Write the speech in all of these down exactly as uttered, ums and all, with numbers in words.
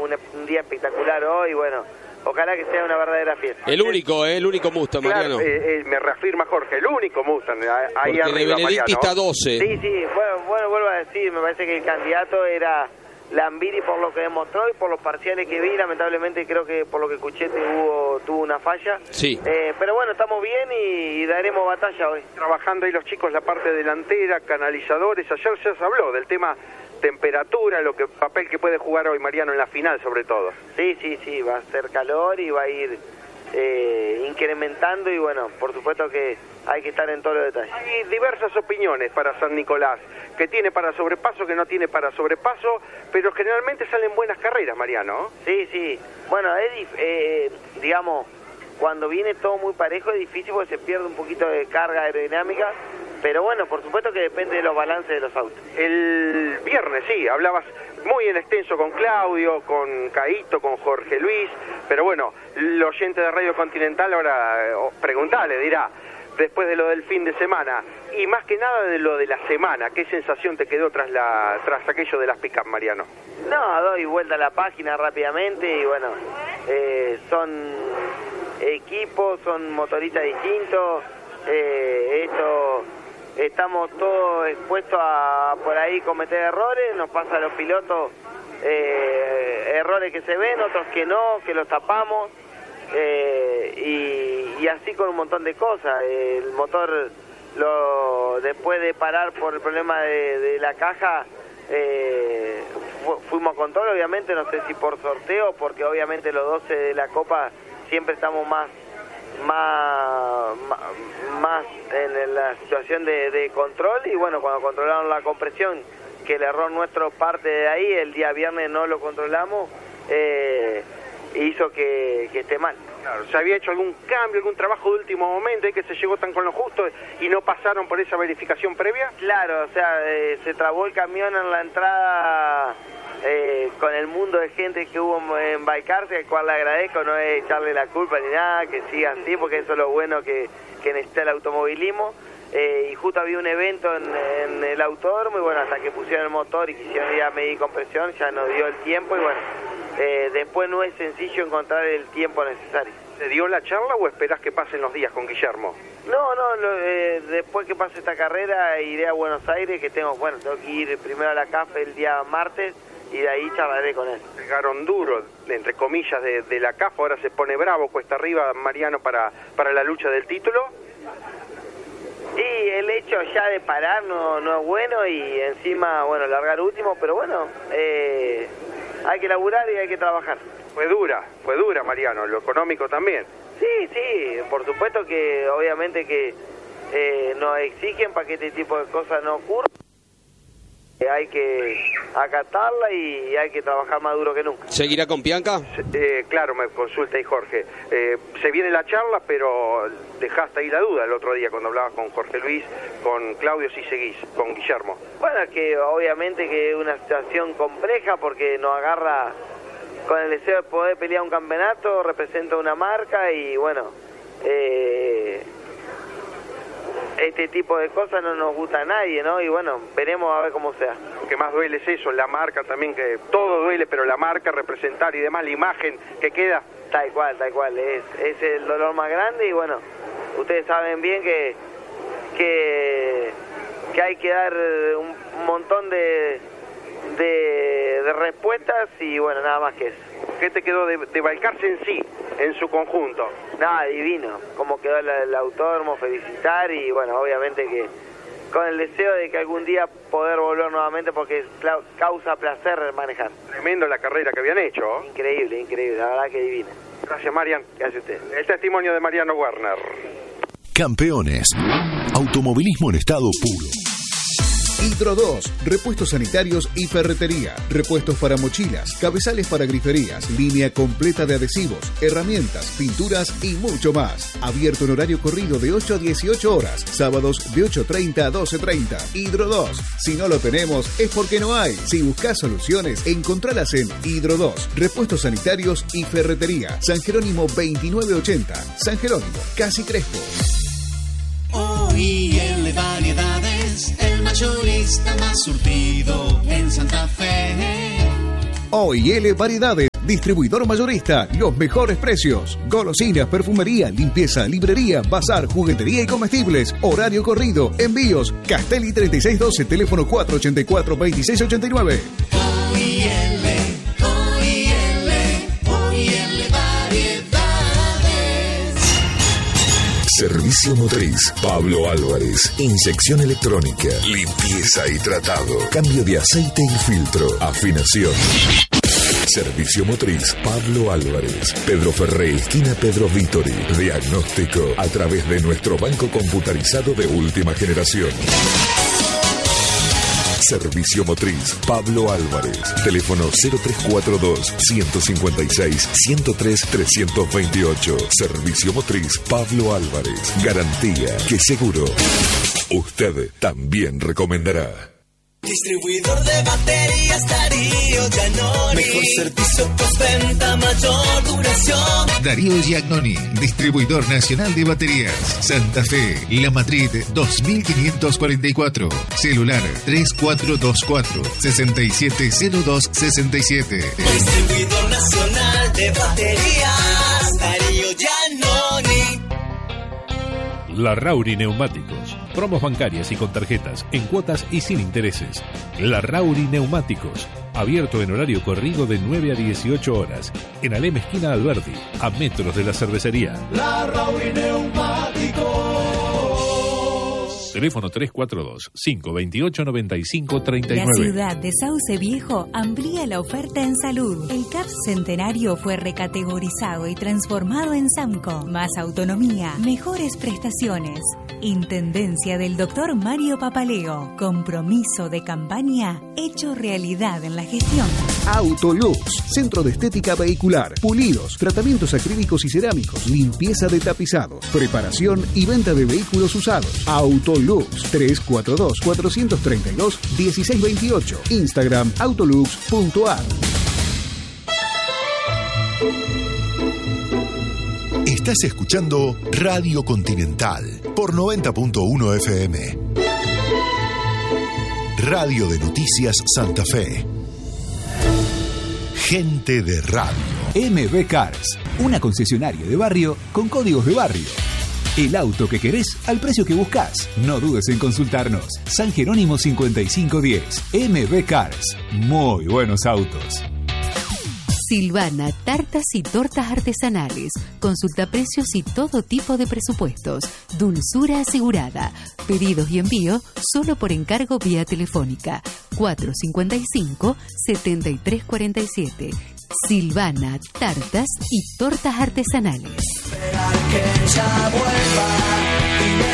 un, un día espectacular hoy, bueno, ojalá que sea una verdadera fiesta. El único, eh, el único Mustang, Claro, Mariano. eh, eh, me reafirma Jorge, el único Mustang, ahí Porque arriba, de Benedetti Mariano. está doce. Sí, sí, bueno, bueno, vuelvo a decir, me parece que el candidato era Lambiri por lo que demostró y por los parciales que vi, lamentablemente creo que por lo que escuché tuvo, tuvo una falla. Sí. Eh, pero bueno, estamos bien y, y daremos batalla hoy. Trabajando ahí los chicos la parte delantera, canalizadores, ayer ya se habló del tema temperatura, lo que papel que puede jugar hoy Mariano en la final sobre todo. Sí, sí, sí, va a ser calor y va a ir eh, incrementando y bueno, por supuesto que hay que estar en todos los detalles. Hay diversas opiniones para San Nicolás, que tiene para sobrepaso, que no tiene para sobrepaso, pero generalmente salen buenas carreras, Mariano. Sí, sí, bueno, es, dif- eh, digamos, cuando viene todo muy parejo es difícil porque se pierde un poquito de carga aerodinámica, pero bueno, por supuesto que depende de los balances de los autos. El viernes, sí, hablabas muy en extenso con Claudio, con Caíto, con Jorge Luis, pero bueno, el oyente de Radio Continental ahora eh, preguntale, dirá, después de lo del fin de semana, y más que nada de lo de la semana, ¿qué sensación te quedó tras la tras aquello de las pick-up, Mariano? No, doy vuelta a la página rápidamente y bueno, eh, son equipos, son motoristas distintos, eh, esto... Estamos todos expuestos a por ahí cometer errores, nos pasa a los pilotos eh, errores que se ven, otros que no, que los tapamos, eh, y, y así con un montón de cosas. El motor, lo después de parar por el problema de, de la caja, eh, fu fuimos a control, obviamente, no sé si por sorteo, porque obviamente los doce de la Copa siempre estamos más Más, más en la situación de, de control y bueno, cuando controlaron la compresión, que el error nuestro parte de ahí, el día viernes no lo controlamos, eh, hizo que, que esté mal. Claro, ¿se había hecho algún cambio, algún trabajo de último momento y que se llegó tan con lo justo y no pasaron por esa verificación previa? Claro, o sea, eh, se trabó el camión en la entrada eh, con el mundo de gente que hubo en Balcarce, al cual le agradezco, no es echarle la culpa ni nada, que siga así, porque eso es lo bueno que, que necesita el automovilismo. Eh, y justo había un evento en, en el autódromo y bueno, hasta que pusieron el motor y quisieron ir a medir compresión, ya nos dio el tiempo y bueno, eh, después no es sencillo encontrar el tiempo necesario. ¿Se dio la charla o esperás que pasen los días con Guillermo? No, no, lo, eh, después que pase esta carrera iré a Buenos Aires, que tengo, bueno, tengo que ir primero a la C A F el día martes y de ahí charlaré con él. Pegaron duro, entre comillas, de, de la C A F, ahora se pone bravo, cuesta arriba Mariano para, para la lucha del título. Sí, el hecho ya de parar no, no es bueno y encima, bueno, largar último, pero bueno, eh, hay que laburar y hay que trabajar. Fue dura, fue dura, Mariano, lo económico también. Sí, sí, por supuesto que obviamente que eh, nos exigen para que este tipo de cosas no ocurran. Hay que acatarla y hay que trabajar más duro que nunca. ¿Seguirá con Pianca? Eh, claro, me consulta ahí Jorge. Eh, se viene la charla, pero dejaste ahí la duda el otro día cuando hablabas con Jorge Luis, con Claudio, si seguís, con Guillermo. Bueno, es que obviamente que es una situación compleja porque nos agarra con el deseo de poder pelear un campeonato, representa una marca y bueno, eh, este tipo de cosas no nos gusta a nadie, ¿no? Y bueno, veremos a ver cómo sea. Lo que más duele es eso, la marca también, que todo duele, pero la marca, representar y demás, la imagen que queda. Tal cual, tal cual, es, es el dolor más grande y bueno, ustedes saben bien que que, que hay que dar un, un montón de, de, de respuestas y bueno, nada más que eso. ¿Qué te quedó de, de Balcarce en sí, en su conjunto? Nada, divino, cómo quedó el, el autódromo, felicitar y bueno, obviamente que con el deseo de que algún día poder volver nuevamente porque causa placer manejar. Tremendo la carrera que habían hecho. Increíble, increíble, la verdad que divina. Gracias, Marian. Gracias a usted. El testimonio de Mariano Werner. Campeones. Automovilismo en estado puro. Hidro dos, repuestos sanitarios y ferretería, repuestos para mochilas, cabezales para griferías, línea completa de adhesivos, herramientas, pinturas y mucho más. Abierto en horario corrido de ocho a dieciocho horas, sábados de ocho treinta a doce treinta. Hidro dos, si no lo tenemos es porque no hay. Si buscas soluciones, encontralas en Hidro dos, repuestos sanitarios y ferretería. San Jerónimo veintinueve ochenta, San Jerónimo, Casi Crespo. O I L Variedades, el mayorista más surtido en Santa Fe. O I L Variedades Distribuidor mayorista, los mejores precios. Golosinas, perfumería, limpieza, librería, bazar, juguetería y comestibles. Horario corrido, envíos. Castelli treinta y seis doce, teléfono cuatro ochenta y cuatro, veintiséis ochenta y nueve. O I L, O I L, O I L Variedades. Servicio motriz Pablo Álvarez. Inyección electrónica, limpieza y tratado, cambio de aceite y filtro, afinación. Servicio motriz Pablo Álvarez. Pedro Ferré, esquina Pedro Vítori. Diagnóstico a través de nuestro banco computarizado de última generación. Servicio motriz Pablo Álvarez. Teléfono cero tres cuatro dos, uno cinco seis, uno cero tres, tres dos ocho. Servicio motriz Pablo Álvarez. Garantía que seguro usted también recomendará. Distribuidor de baterías Darío Giannoni. Mejor servicio, postventa, mayor duración. Darío Giannoni, distribuidor nacional de baterías. Santa Fe, La Madrid dos mil quinientos cuarenta y cuatro. Celular tres cuatro dos cuatro, seis siete cero dos seis siete. Distribuidor nacional de baterías Darío Giannoni. Larrauri Neumáticos. Promos bancarias y con tarjetas, en cuotas y sin intereses. Larrauri Neumáticos. Abierto en horario corrido de nueve a dieciocho horas. En Alem esquina Alberdi, a metros de la cervecería. Larrauri Neumáticos. Teléfono tres cuatro dos, cinco dos ocho, nueve cinco tres nueve. La ciudad de Sauce Viejo amplía la oferta en salud. El C A P Centenario fue recategorizado y transformado en SAMCO. Más autonomía, mejores prestaciones. Intendencia del doctor Mario Papaleo. Compromiso de campaña hecho realidad en la gestión. Autolux, centro de estética vehicular, pulidos, tratamientos acrílicos y cerámicos, limpieza de tapizados, preparación y venta de vehículos usados. Autolux, tres cuatro dos, cuatro tres dos, uno seis dos ocho. Instagram autolux punto a r. Estás escuchando Radio Continental por noventa punto uno F M. Radio de Noticias Santa Fe. Gente de radio. M B Cars, una concesionaria de barrio con códigos de barrio. El auto que querés al precio que buscas. No dudes en consultarnos. San Jerónimo cincuenta y cinco diez. M B Cars. Muy buenos autos. Silvana, tartas y tortas artesanales. Consulta precios y todo tipo de presupuestos. Dulzura asegurada. Pedidos y envío solo por encargo vía telefónica. cuatro cinco cinco, siete tres cuatro siete. Silvana, tartas y tortas artesanales. Esperar que ella vuelva y me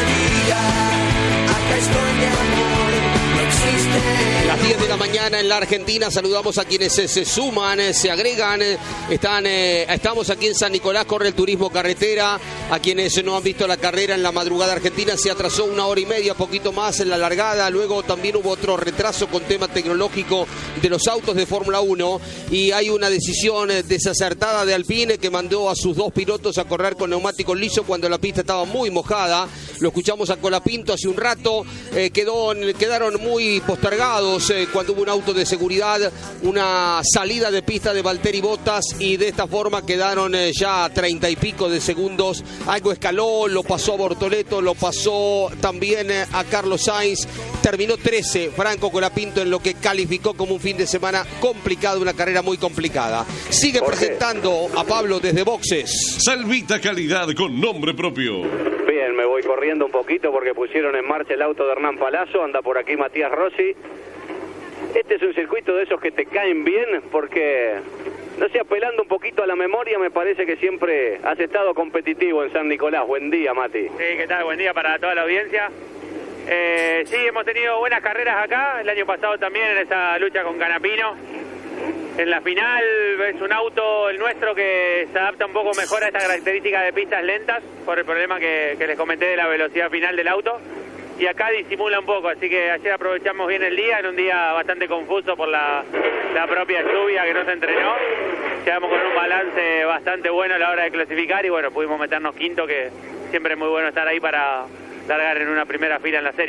diga, acá estoy mi amor, no existe. Las diez de la mañana en la Argentina, saludamos a quienes se, se suman, se agregan, están, eh, estamos aquí en San Nicolás, corre el turismo carretera, a quienes no han visto la carrera en la madrugada argentina, se atrasó una hora y media, poquito más en la largada, luego también hubo otro retraso con tema tecnológico de los autos de Fórmula uno y hay una decisión desacertada de Alpine que mandó a sus dos pilotos a correr con neumáticos lisos cuando la pista estaba muy mojada. Lo escuchamos a Colapinto hace un rato, eh, quedó, quedaron muy postergados eh, cuando hubo un auto de seguridad, una salida de pista de Valtteri Bottas y de esta forma quedaron eh, ya treinta y pico de segundos. Algo escaló, lo pasó a Bortoleto, lo pasó también eh, a Carlos Sainz. Terminó trece Franco Colapinto en lo que calificó como un fin de semana complicado, una carrera muy complicada. Sigue Jorge. presentando a Pablo desde boxes. Salvita calidad con nombre propio. Bien, me voy corriendo un poquito porque pusieron en marcha el auto de Hernán Palazzo, anda por aquí Matías Rossi. Este es un circuito de esos que te caen bien porque, no sé, apelando un poquito a la memoria, me parece que siempre has estado competitivo en San Nicolás. Buen día, Mati. Sí, ¿qué tal? Buen día para toda la audiencia. Eh, sí, hemos tenido buenas carreras acá, el año pasado también en esa lucha con Canapino. En la final es un auto, el nuestro, que se adapta un poco mejor a esta característica de pistas lentas, por el problema que, que les comenté de la velocidad final del auto. Y acá disimula un poco, así que ayer aprovechamos bien el día, en un día bastante confuso por la, la propia lluvia que no se entrenó. Llegamos con un balance bastante bueno a la hora de clasificar y bueno, pudimos meternos quinto, que siempre es muy bueno estar ahí para largar en una primera fila en la serie. ¿Y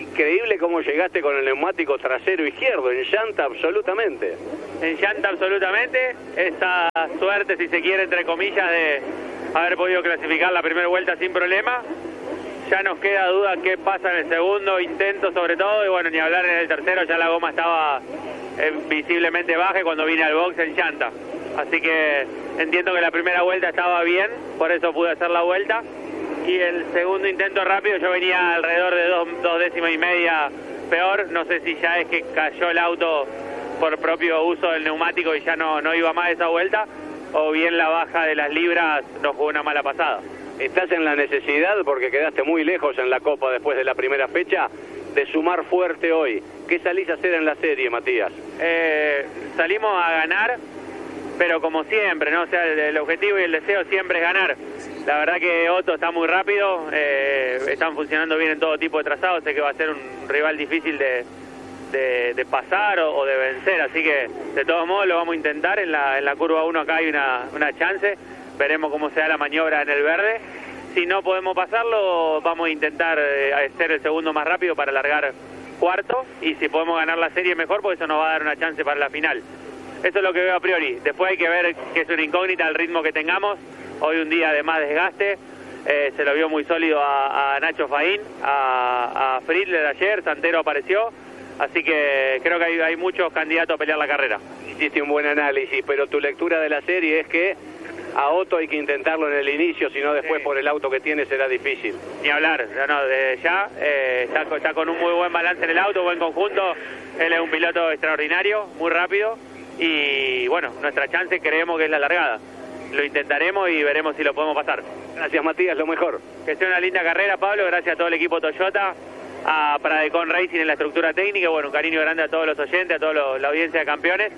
increíble cómo llegaste con el neumático trasero izquierdo, en llanta absolutamente. En llanta absolutamente, esa suerte, si se quiere, entre comillas, de haber podido clasificar la primera vuelta sin problema. Ya nos queda duda qué pasa en el segundo intento sobre todo, y bueno, ni hablar en el tercero, ya la goma estaba eh, visiblemente baja cuando vine al box en llanta. Así que entiendo que la primera vuelta estaba bien, por eso pude hacer la vuelta. Y el segundo intento rápido yo venía alrededor de dos, dos décimas y media peor. No sé si ya es que cayó el auto por propio uso del neumático y ya no, no iba más esa vuelta, o bien la baja de las libras nos jugó una mala pasada. ¿Estás en la necesidad, porque quedaste muy lejos en la Copa después de la primera fecha, de sumar fuerte hoy? ¿Qué salís a hacer en la serie, Matías? Eh, salimos a ganar, pero como siempre, ¿no? O sea, el, el objetivo y el deseo siempre es ganar. La verdad que Otto está muy rápido, eh, están funcionando bien en todo tipo de trazados, sé que va a ser un rival difícil de, de, de pasar o, o de vencer, así que de todos modos lo vamos a intentar. En la, en la curva uno acá hay una, una chance, veremos cómo se da la maniobra en el verde. Si no podemos pasarlo, vamos a intentar eh, ser el segundo más rápido para largar cuarto, y si podemos ganar la serie mejor, porque eso nos va a dar una chance para la final. Eso es lo que veo a priori. Después hay que ver que es una incógnita el ritmo que tengamos. Hoy un día de más desgaste, eh, se lo vio muy sólido a, a Nacho Faín, a, a Friedler ayer, Santero apareció, así que creo que hay, hay muchos candidatos a pelear la carrera. Hiciste un buen análisis, pero tu lectura de la serie es que a Otto hay que intentarlo en el inicio, si no después sí, por el auto que tiene será difícil. Ni hablar, no, no, desde ya, eh, está, está con un muy buen balance en el auto, buen conjunto, él es un piloto extraordinario, muy rápido, y bueno, nuestra chance creemos que es la largada. Lo intentaremos y veremos si lo podemos pasar. Gracias, Matías, lo mejor. Que sea una linda carrera, Pablo, gracias a todo el equipo Toyota, a Pradecon Racing en la estructura técnica, bueno, un cariño grande a todos los oyentes, a toda la audiencia de campeones,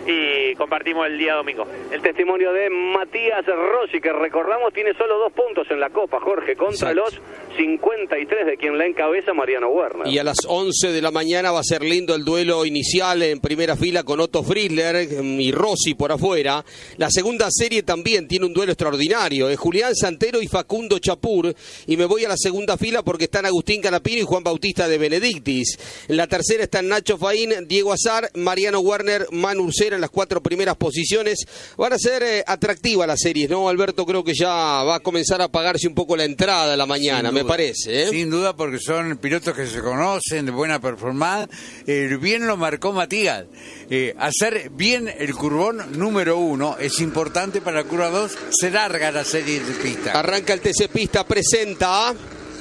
y compartimos el día domingo. El testimonio de Matías Rossi, que recordamos tiene solo dos puntos en la Copa, Jorge, contra Exacto. los cincuenta y tres de quien la encabeza Mariano Werner. Y a las once de la mañana va a ser lindo el duelo inicial en primera fila con Otto Friedler y Rossi por afuera. La segunda serie también tiene un duelo extraordinario, es Julián Santero y Facundo Chapur, y me voy a la segunda fila porque están Agustín Canapino y Juan Bautista de Benedictis. En la tercera están Nacho Faín, Diego Azar, Mariano Werner, Manu Ursera en las cuatro primeras posiciones. Van a ser eh, atractivas las series, ¿no, Alberto? Creo que ya va a comenzar a pagarse un poco la entrada a la mañana, me parece. ¿eh? Sin duda, porque son pilotos que se conocen, de buena performance. Eh, bien lo marcó Matías. Eh, hacer bien el curvón número uno es importante para la curva dos. Se larga la serie de pista. Arranca el T C Pista, presenta...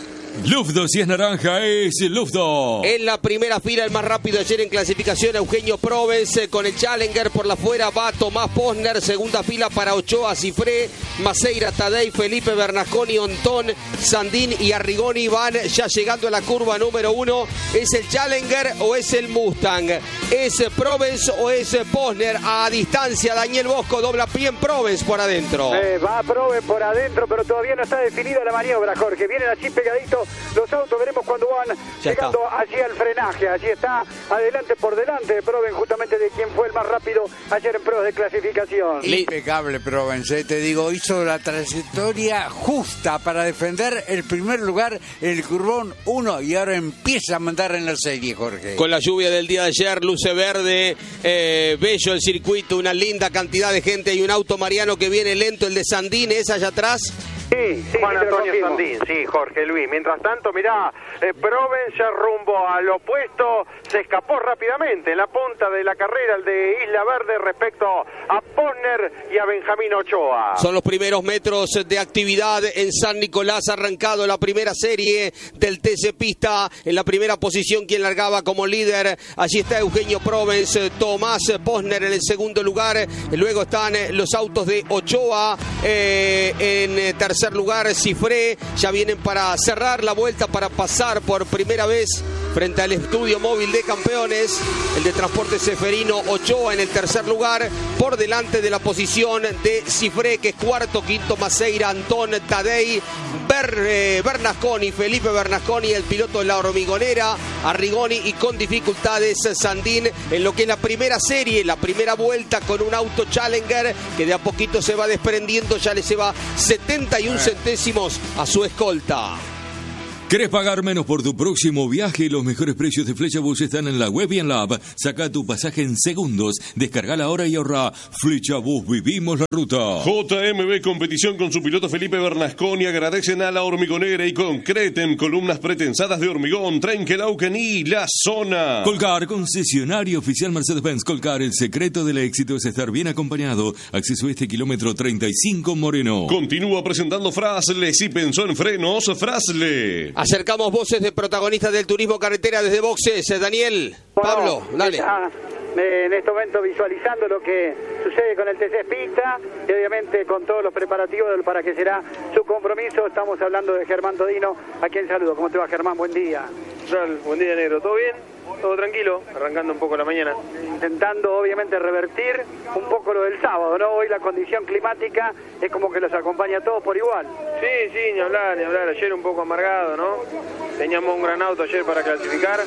Lufdo, si es naranja, es Lufdo. En la primera fila, el más rápido ayer en clasificación, Eugenio Provence. Con el Challenger por la fuera va Tomás Posner. Segunda fila para Ochoa, Cifré, Maceira, Tadei, Felipe Bernasconi, Ontón, Sandín y Arrigoni van ya llegando a la curva número uno. ¿Es el Challenger o es el Mustang? ¿Es Provence o es Posner? A distancia, Daniel Bosco dobla pie en Provence por adentro. Eh, va Provence por adentro, pero todavía no está definida la maniobra, Jorge. Vienen así pegaditos los autos, veremos cuando van ya llegando está. allí al frenaje. Allí está, adelante por delante de Provence, justamente de quien fue el más rápido ayer en pruebas de clasificación. Impecable Provence, te digo, hizo la trayectoria justa para defender el primer lugar, el curvón uno, y ahora empieza a mandar en la serie, Jorge. Con la lluvia del día de ayer, luce verde, eh, bello el circuito, una linda cantidad de gente. Hay un auto, Mariano, que viene lento, el de Sandín, ¿es allá atrás? Sí, sí, Juan Antonio Sandín, sí, Jorge Luis. Mientras tanto, mirá, eh, Provence ya rumbo al opuesto, se escapó rápidamente en la punta de la carrera el de Isla Verde respecto a Posner y a Benjamín Ochoa. Son los primeros metros de actividad en San Nicolás, arrancado la primera serie del T C Pista. En la primera posición, quien largaba como líder, allí está Eugenio Provence, Tomás Posner en el segundo lugar. Luego están los autos de Ochoa, eh, en tercer tercer lugar Cifré, ya vienen para cerrar la vuelta, para pasar por primera vez frente al estudio móvil de campeones. El de Transporte Seferino, Ochoa en el tercer lugar, por delante de la posición de Cifré, que es cuarto, quinto Maceira, Antón, Tadei, Ber, eh, Bernasconi, Felipe Bernasconi, el piloto de la hormigonera, Arrigoni, y con dificultades Sandín en lo que es la primera serie, la primera vuelta, con un auto Challenger que de a poquito se va desprendiendo, ya le lleva setenta y un centésimos a su escolta. ¿Querés pagar menos por tu próximo viaje? Los mejores precios de Flechabus están en la web y en la app. Saca tu pasaje en segundos. Descargala ahora y ahorra. Flechabus, vivimos la ruta. J M B Competición con su piloto Felipe Bernasconi agradecen a La Hormigonera y Concretem, columnas pretensadas de hormigón, Trenkelauken y La Zona. Colcar, concesionario oficial Mercedes-Benz. Colcar, el secreto del éxito es estar bien acompañado. Acceso a este kilómetro treinta y cinco Moreno. Continúa presentando Frasle. Si pensó en frenos, Frasle. Acercamos voces de protagonistas del turismo carretera desde boxes. Daniel, bueno, Pablo, dale. Está, en este momento visualizando lo que sucede con el T C Pista y obviamente con todos los preparativos para que será su compromiso. Estamos hablando de Germán Todino, a quien saludo. ¿Cómo te va, Germán? Buen día. Buen día, negro. ¿Todo bien? Todo tranquilo, arrancando un poco la mañana. Intentando obviamente revertir un poco lo del sábado, ¿no? Hoy la condición climática es como que los acompaña a todos por igual. Sí, sí, ni hablar, ni hablar. Ayer un poco amargado, ¿no? Teníamos un gran auto ayer para clasificar.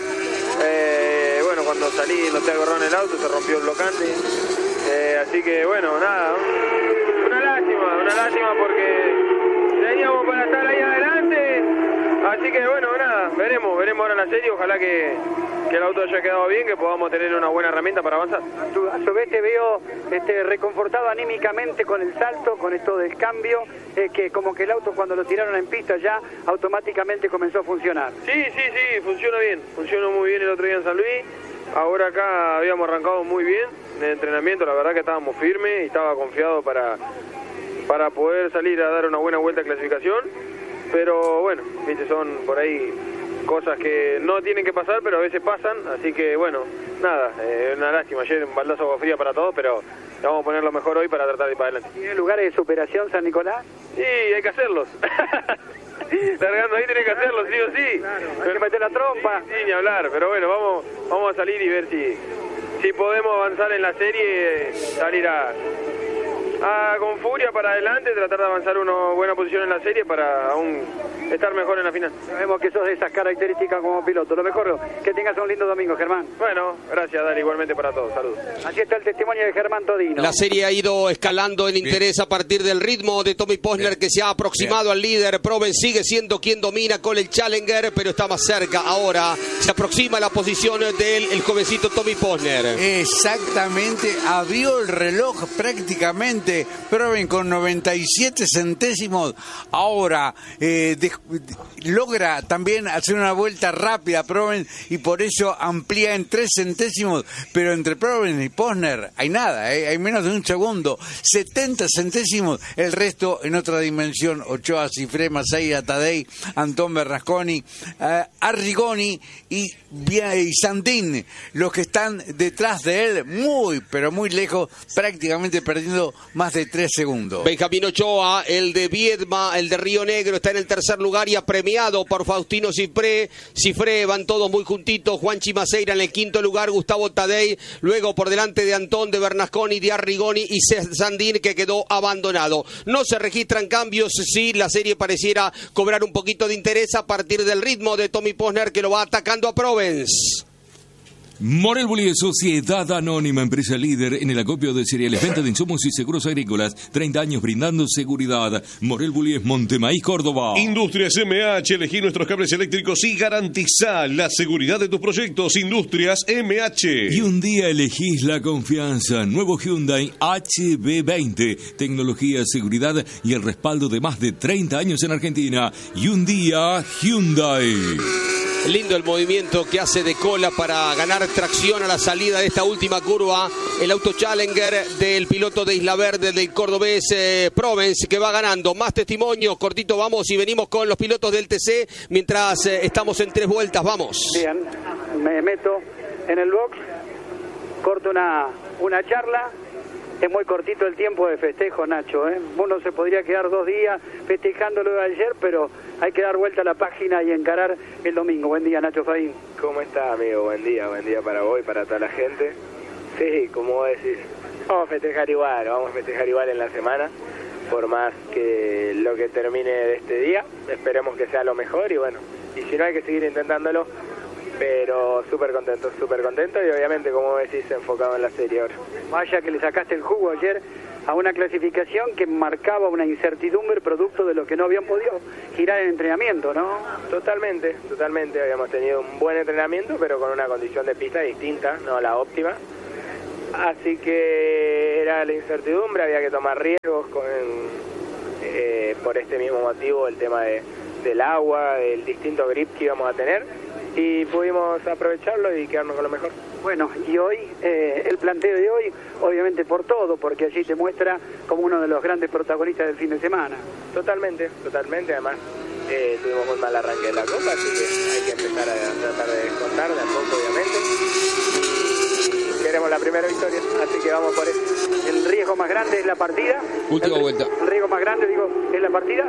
Eh, bueno, cuando salí no te agarró en el auto, se rompió el blocante. Eh, así que bueno, nada, una lástima, una lástima porque teníamos para estar ahí adelante. Así que bueno, nada, veremos, veremos ahora la serie, ojalá que, que el auto haya quedado bien, que podamos tener una buena herramienta para avanzar. A su, a su vez te veo este, reconfortado anímicamente con el salto, con esto del cambio, eh, que como que el auto cuando lo tiraron en pista ya automáticamente comenzó a funcionar. Sí, sí, sí, funciona bien, funcionó muy bien el otro día en San Luis, ahora acá habíamos arrancado muy bien en el entrenamiento, la verdad que estábamos firmes y estaba confiado para, para poder salir a dar una buena vuelta a clasificación. Pero bueno, viste, son por ahí cosas que no tienen que pasar, pero a veces pasan, así que bueno, nada, eh, una lástima, ayer un baldazo de agua fría para todos, pero vamos a poner lo mejor hoy para tratar de ir para adelante. ¿Tiene lugares de superación San Nicolás? Sí, hay que hacerlos. Largando ahí tiene que hacerlo, sí o sí. Claro, hay que meter la trompa. Sí, sí, ni hablar, pero bueno, vamos, vamos a salir y ver si, si podemos avanzar en la serie, salir a... Ah, con furia para adelante, tratar de avanzar una buena posición en la serie para aún estar mejor en la final. Sabemos que sos de esas características como piloto. Lo mejor, que tengas un lindo domingo, Germán. Bueno, gracias, Dani, igualmente para todos. Saludos. Así está el testimonio de Germán Todino. La serie ha ido escalando en interés Bien. a partir del ritmo de Tommy Posner, que se ha aproximado Bien. al líder. Proven sigue siendo quien domina con el Challenger, pero está más cerca ahora. Se aproxima a la posición del el jovencito Tommy Posner. Exactamente, abrió el reloj prácticamente. Proven con noventa y siete centésimos. Ahora eh, de, de, logra también hacer una vuelta rápida Proven y por eso amplía en tres centésimos. Pero entre Proven y Posner hay nada, eh, hay menos de un segundo. setenta centésimos. El resto en otra dimensión. Ochoa, Cifré, Maceira, Tadei, Antón Bernasconi, eh, Arrigoni y, y Sandin. Los que están detrás de él, muy, pero muy lejos, prácticamente perdiendo más de tres segundos. Benjamín Ochoa, el de Viedma, el de Río Negro, está en el tercer lugar y apremiado por Faustino Cifré. Cifré, van todos muy juntitos. Juanchi Maceira en el quinto lugar, Gustavo Tadei, luego por delante de Antón, de Bernasconi, de Arrigoni y Sandín, que quedó abandonado. No se registran cambios, sí, la serie pareciera cobrar un poquito de interés a partir del ritmo de Tommy Posner, que lo va atacando a Provence. Morel Bullies, sociedad anónima, empresa líder en el acopio de cereales, venta de insumos y seguros agrícolas, treinta años brindando seguridad. Morel Bullies, Montemaíz, Córdoba. Industrias M H, elegí nuestros cables eléctricos y garantiza la seguridad de tus proyectos. Industrias M H. Y un día elegís la confianza. Nuevo Hyundai H B veinte, tecnología, seguridad y el respaldo de más de treinta años en Argentina. Y un día Hyundai. Lindo el movimiento que hace de cola para ganar tracción a la salida de esta última curva. El auto Challenger del piloto de Isla Verde, del cordobés eh, Provence, que va ganando. Más testimonios, cortito vamos y venimos con los pilotos del T C mientras eh, estamos en tres vueltas. Vamos. Bien, me meto en el box, corto una, una charla. Es muy cortito el tiempo de festejo, Nacho, ¿eh? Uno se podría quedar dos días festejando lo de ayer, pero hay que dar vuelta a la página y encarar el domingo. Buen día, Nacho Faín. ¿Cómo está, amigo? Buen día, buen día para vos y para toda la gente. Sí, como vos decís, vamos a festejar igual, vamos a festejar igual en la semana, por más que lo que termine de este día, esperemos que sea lo mejor y bueno, y si no hay que seguir intentándolo, pero súper contento, súper contento y obviamente, como decís, enfocado en la serie ahora. Vaya que le sacaste el jugo ayer a una clasificación que marcaba una incertidumbre producto de lo que no habían podido girar en entrenamiento, ¿no? Totalmente, totalmente. Habíamos tenido un buen entrenamiento, pero con una condición de pista distinta, no la óptima. Así que era la incertidumbre, había que tomar riesgos con, eh, por este mismo motivo, el tema de, del agua, el distinto grip que íbamos a tener, y pudimos aprovecharlo y quedarnos con lo mejor. Bueno, y hoy, eh, el planteo de hoy, obviamente por todo, porque allí te muestra como uno de los grandes protagonistas del fin de semana. Totalmente, totalmente, además eh, tuvimos un mal arranque de la Copa, así que hay que empezar a tratar de descontar de a poco, obviamente. Y queremos la primera victoria, así que vamos por eso. El riesgo más grande es la partida. Última el, vuelta. El riesgo más grande, digo, es la partida.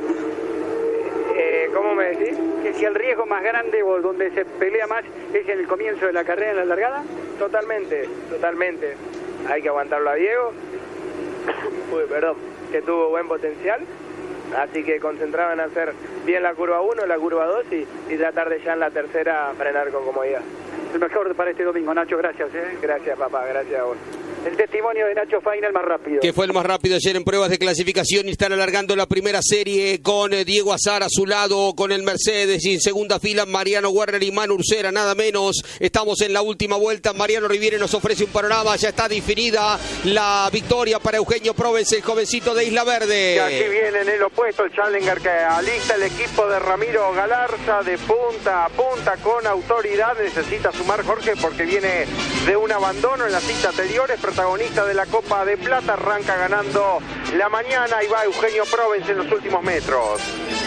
Eh, ¿Cómo me decís? Que si el riesgo más grande o donde se pelea más es en el comienzo de la carrera, en la largada. Totalmente, totalmente. Hay que aguantarlo a Diego. Uy, perdón, que tuvo buen potencial. Así que concentrado en hacer bien la curva uno, la curva dos y, y tratar de ya en la tercera frenar con comodidad. El mejor para este domingo, Nacho, gracias. ¿eh? Gracias, papá, gracias a vos. El testimonio de Nacho Faina, el más rápido. Que fue el más rápido ayer en pruebas de clasificación y están alargando la primera serie con Diego Azar a su lado, con el Mercedes y en segunda fila Mariano Werner y Manu Ursera, nada menos. Estamos en la última vuelta. Mariano Riviere nos ofrece un panorama. Ya está definida la victoria para Eugenio Provence, el jovencito de Isla Verde. Y aquí viene en el opuesto el Challenger que alista el equipo de Ramiro Galarza de punta a punta con autoridad. Necesita sumar Jorge porque viene de un abandono en las citas anteriores. Protagonista de la Copa de Plata, arranca ganando la mañana y va Eugenio Provence en los últimos metros.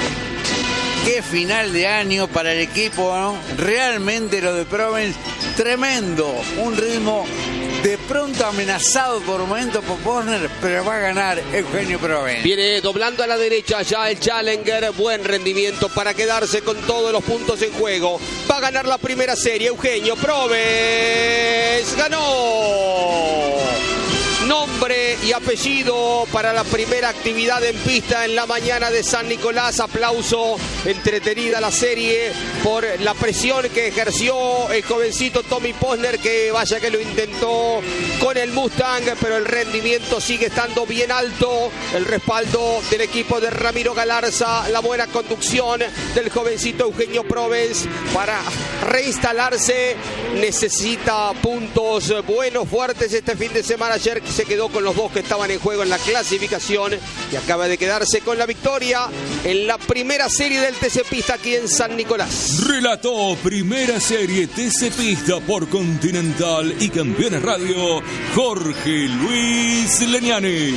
Qué final de año para el equipo, ¿no? Realmente lo de Provence, tremendo, un ritmo de pronto amenazado por momentos por Posner, pero va a ganar Eugenio Provence. Viene doblando a la derecha ya el Challenger, buen rendimiento para quedarse con todos los puntos en juego. Va a ganar la primera serie, Eugenio Provence ganó. Nombre y apellido para la primera actividad en pista en la mañana de San Nicolás. Aplauso, entretenida la serie por la presión que ejerció el jovencito Tommy Posner, que vaya que lo intentó con el Mustang, pero el rendimiento sigue estando bien alto. El respaldo del equipo de Ramiro Galarza, la buena conducción del jovencito Eugenio Provence para reinstalarse. Necesita puntos buenos, fuertes este fin de semana. Ayer se quedó con los dos que estaban en juego en la clasificación y acaba de quedarse con la victoria en la primera serie del T C Pista aquí en San Nicolás. Relató primera serie T C Pista por Continental y Campeones Radio, Jorge Luis Leñani.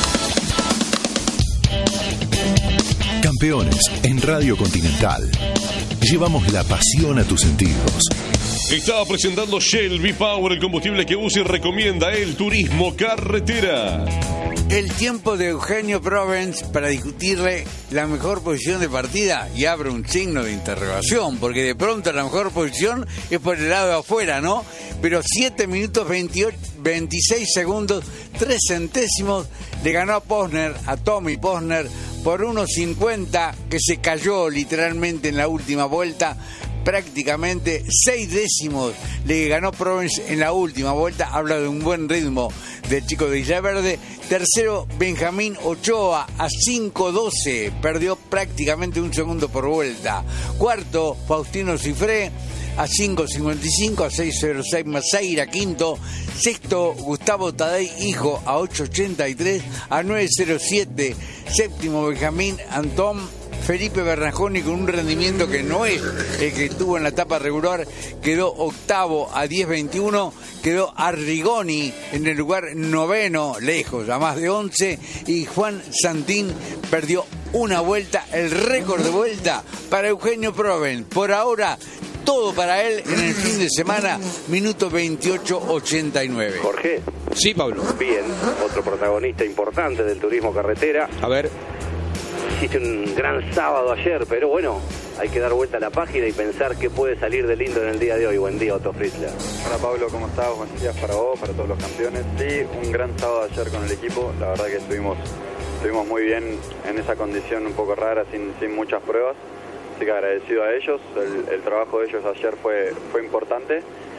Campeones en Radio Continental. Llevamos la pasión a tus sentidos. Está presentando Shell V-Power, el combustible que usa y recomienda el turismo carretera. El tiempo de Eugenio Provence para discutirle la mejor posición de partida y abre un signo de interrogación, porque de pronto la mejor posición es por el lado de afuera, ¿no? Pero siete minutos veintiocho, veintiséis segundos, tres centésimos le ganó a Posner, a Tommy Posner, por uno cincuenta, que se cayó literalmente en la última vuelta. Prácticamente seis décimos le ganó Provence en la última vuelta. Habla de un buen ritmo del chico de Isla Verde. Tercero, Benjamín Ochoa a cinco doce, perdió prácticamente un segundo por vuelta. Cuarto, Faustino Cifré a cinco cincuenta y cinco, a seis cero seis Maceira. Quinto, sexto, Gustavo Tadei Hijo a ocho ochenta y tres, a nueve cero siete. Séptimo, Benjamín Antón Felipe Bernasconi, con un rendimiento que no es el que tuvo en la etapa regular, quedó octavo a diez veintiuno. Quedó Arrigoni en el lugar noveno, lejos, a más de once. Y Juan Santín perdió una vuelta, el récord de vuelta para Eugenio Provence. Por ahora, todo para él en el fin de semana, minuto veintiocho ochenta y nueve. Jorge. Sí, Pablo. Bien, otro protagonista importante del turismo carretera. A ver. Hiciste un gran sábado ayer, pero bueno, hay que dar vuelta a la página y pensar qué puede salir de lindo en el día de hoy. Buen día, Otto Fritzler. Hola Pablo, ¿cómo estás? Buenos días para vos, para todos los campeones. Sí, un gran sábado ayer con el equipo. La verdad que estuvimos, estuvimos muy bien en esa condición un poco rara, sin, sin muchas pruebas. Así que agradecido a ellos. El, el trabajo de ellos ayer fue, fue importante.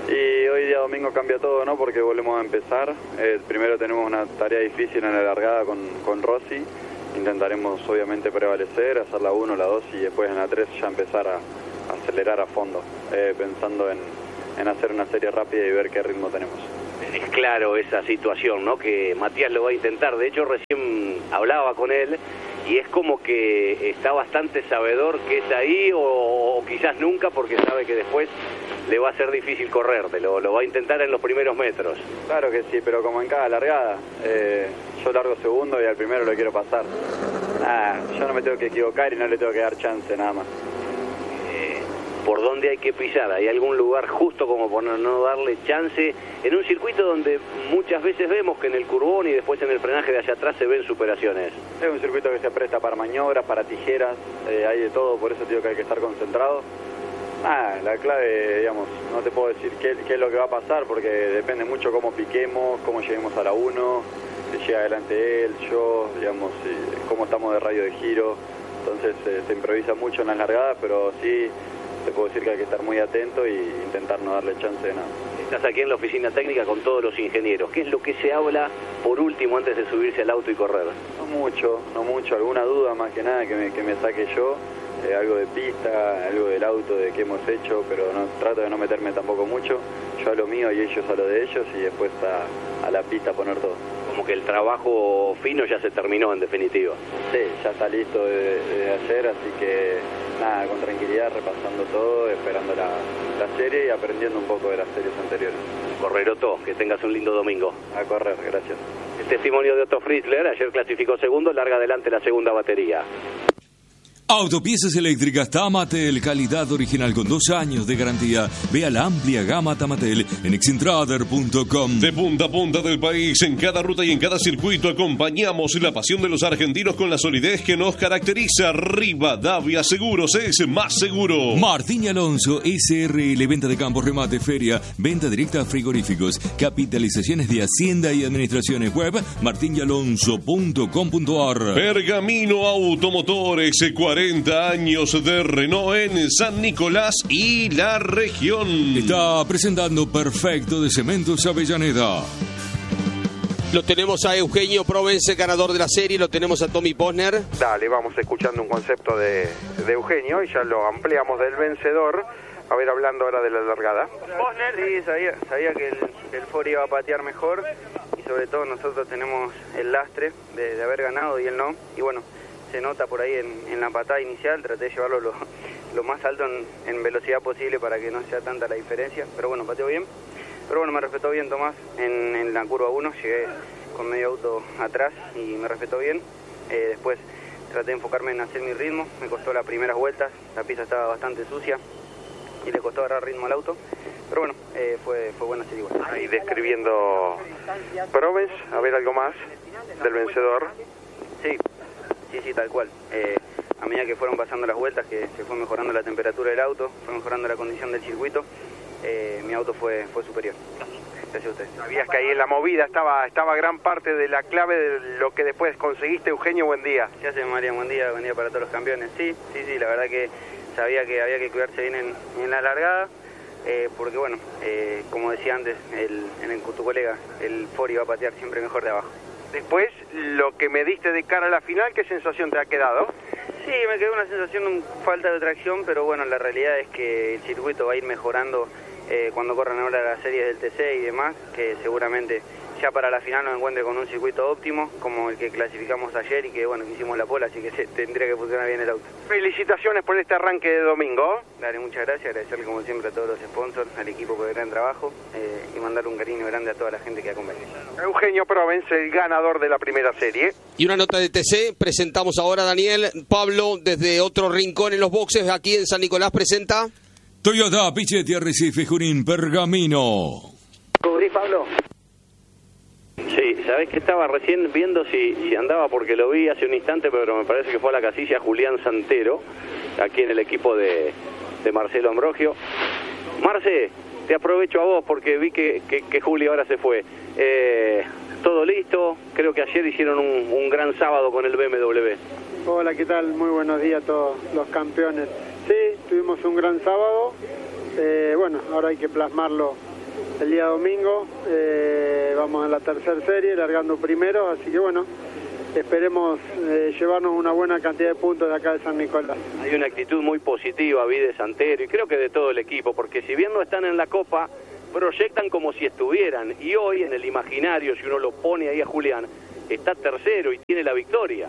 Y hoy día domingo cambia todo, ¿no? Porque volvemos a empezar. Eh, primero tenemos una tarea difícil en la largada con, con Rossi. Intentaremos obviamente prevalecer, hacer la uno, la dos y después en la tres ya empezar a, a acelerar a fondo, eh, pensando en, en hacer una serie rápida y ver qué ritmo tenemos. Es claro esa situación, ¿no? Que Matías lo va a intentar. De hecho, recién hablaba con él y es como que está bastante sabedor que es ahí o, o quizás nunca, porque sabe que después le va a ser difícil correrte, lo, lo va a intentar en los primeros metros. Claro que sí, pero como en cada largada, eh, yo largo segundo y al primero lo quiero pasar. Ah, yo no me tengo que equivocar y no le tengo que dar chance, nada más. Eh, ¿Por dónde hay que pisar? ¿Hay algún lugar justo como por no, no darle chance? En un circuito donde muchas veces vemos que en el curbón y después en el frenaje de allá atrás se ven superaciones. Es un circuito que se presta para maniobras, para tijeras, eh, hay de todo, por eso digo que hay que estar concentrado. Ah, la clave, digamos, no te puedo decir qué, qué es lo que va a pasar, porque depende mucho cómo piquemos, cómo lleguemos a la uno, si llega adelante él, yo, digamos, si, cómo estamos de radio de giro. Entonces eh, se improvisa mucho en las largadas, pero sí te puedo decir que hay que estar muy atento e intentar no darle chance de nada. Estás aquí en la oficina técnica con todos los ingenieros. ¿Qué es lo que se habla por último antes de subirse al auto y correr? No mucho, no mucho, alguna duda más que nada que me, que me saque yo. Eh, algo de pista, algo del auto, de qué hemos hecho, pero no trato de no meterme tampoco mucho. Yo a lo mío y ellos a lo de ellos y después a, a la pista poner todo. Como que el trabajo fino ya se terminó en definitiva. Sí, ya está listo de, de ayer, así que nada, con tranquilidad, repasando todo, esperando la, la serie y aprendiendo un poco de las series anteriores. Correr Otto, que tengas un lindo domingo. A correr, gracias. El testimonio de Otto Fritzler, ayer clasificó segundo, larga adelante la segunda batería. Autopiezas eléctricas Tamatel, calidad original con dos años de garantía. Vea la amplia gama Tamatel en exintrader punto com. De punta a punta del país, en cada ruta y en cada circuito, acompañamos la pasión de los argentinos con la solidez que nos caracteriza. Rivadavia Seguros es más seguro. Martín y Alonso, S R L, venta de campos, remate, feria, venta directa a frigoríficos, capitalizaciones de Hacienda y administraciones. Web martin y alonso punto com punto a r. Pergamino Automotores, cuarenta años de Renault en San Nicolás y la región. Está presentando Perfecto de Cementos Avellaneda. Lo tenemos a Eugenio Provence, ganador de la serie, lo tenemos a Tommy Posner. Dale, vamos escuchando un concepto de, de Eugenio y ya lo ampliamos del vencedor. A ver, hablando ahora de la largada. Posner, sí, sabía, sabía que el, que el Ford iba a patear mejor y sobre todo nosotros tenemos el lastre de, de haber ganado y él no. Y bueno, se nota por ahí en, en la patada inicial, traté de llevarlo lo, lo más alto en, en velocidad posible para que no sea tanta la diferencia, pero bueno, pateó bien. Pero bueno, me respetó bien Tomás en, en la curva uno, llegué con medio auto atrás y me respetó bien. Eh, después traté de enfocarme en hacer mi ritmo, me costó las primeras vueltas, la pista estaba bastante sucia y le costó agarrar ritmo al auto, pero bueno, eh, fue, fue buena serie igual. Ahí describiendo Provence, a ver algo más del vencedor. Sí. Sí, sí, tal cual. Eh, a medida que fueron pasando las vueltas, que se fue mejorando la temperatura del auto, fue mejorando la condición del circuito, eh, mi auto fue, fue superior. Gracias a ustedes. Sabías que ahí en la movida estaba estaba gran parte de la clave de lo que después conseguiste. Eugenio, buen día. ¿Qué hace, María? Buen día, buen día para todos los campeones. Sí, sí, sí, la verdad que sabía que había que cuidarse bien en, en la largada, eh, porque bueno, eh, como decía antes el, en tu colega, el Ford iba a patear siempre mejor de abajo. Después, lo que me diste de cara a la final, ¿qué sensación te ha quedado? Sí, me quedó una sensación de falta de tracción, pero bueno, la realidad es que el circuito va a ir mejorando eh, cuando corran ahora las series del T C y demás, que seguramente ya para la final nos encuentre con un circuito óptimo, como el que clasificamos ayer y que bueno, que hicimos la pola, así que se, tendría que funcionar bien el auto. Felicitaciones por este arranque de domingo. Dale, muchas gracias, agradecerle como siempre a todos los sponsors, al equipo por el gran trabajo eh, y mandar un cariño grande a toda la gente que acompaña. Eugenio Provence, el ganador de la primera serie. Y una nota de T C, presentamos ahora a Daniel. Pablo, desde otro rincón en los boxes, aquí en San Nicolás, presenta... Toyota, Pichetti, Arrecife, Junín, Pergamino. ¿Cubrís, Pablo? Sí, sabés que estaba recién viendo si, si andaba, porque lo vi hace un instante, pero me parece que fue a la casilla Julián Santero, aquí en el equipo de, de Marcelo Ambrogio. Marce, te aprovecho a vos porque vi que, que, que Juli ahora se fue. Eh, todo listo, creo que ayer hicieron un, un gran sábado con el B M W. Hola, ¿qué tal? Muy buenos días a todos los campeones. Sí, tuvimos un gran sábado, eh, bueno, ahora hay que plasmarlo el día domingo. Eh, vamos en la tercera serie, largando primero, así que bueno, esperemos eh, llevarnos una buena cantidad de puntos de acá de San Nicolás. Hay una actitud muy positiva, vi de Santero, y creo que de todo el equipo, porque si bien no están en la Copa, proyectan como si estuvieran, y hoy en el imaginario, si uno lo pone ahí a Julián, está tercero y tiene la victoria.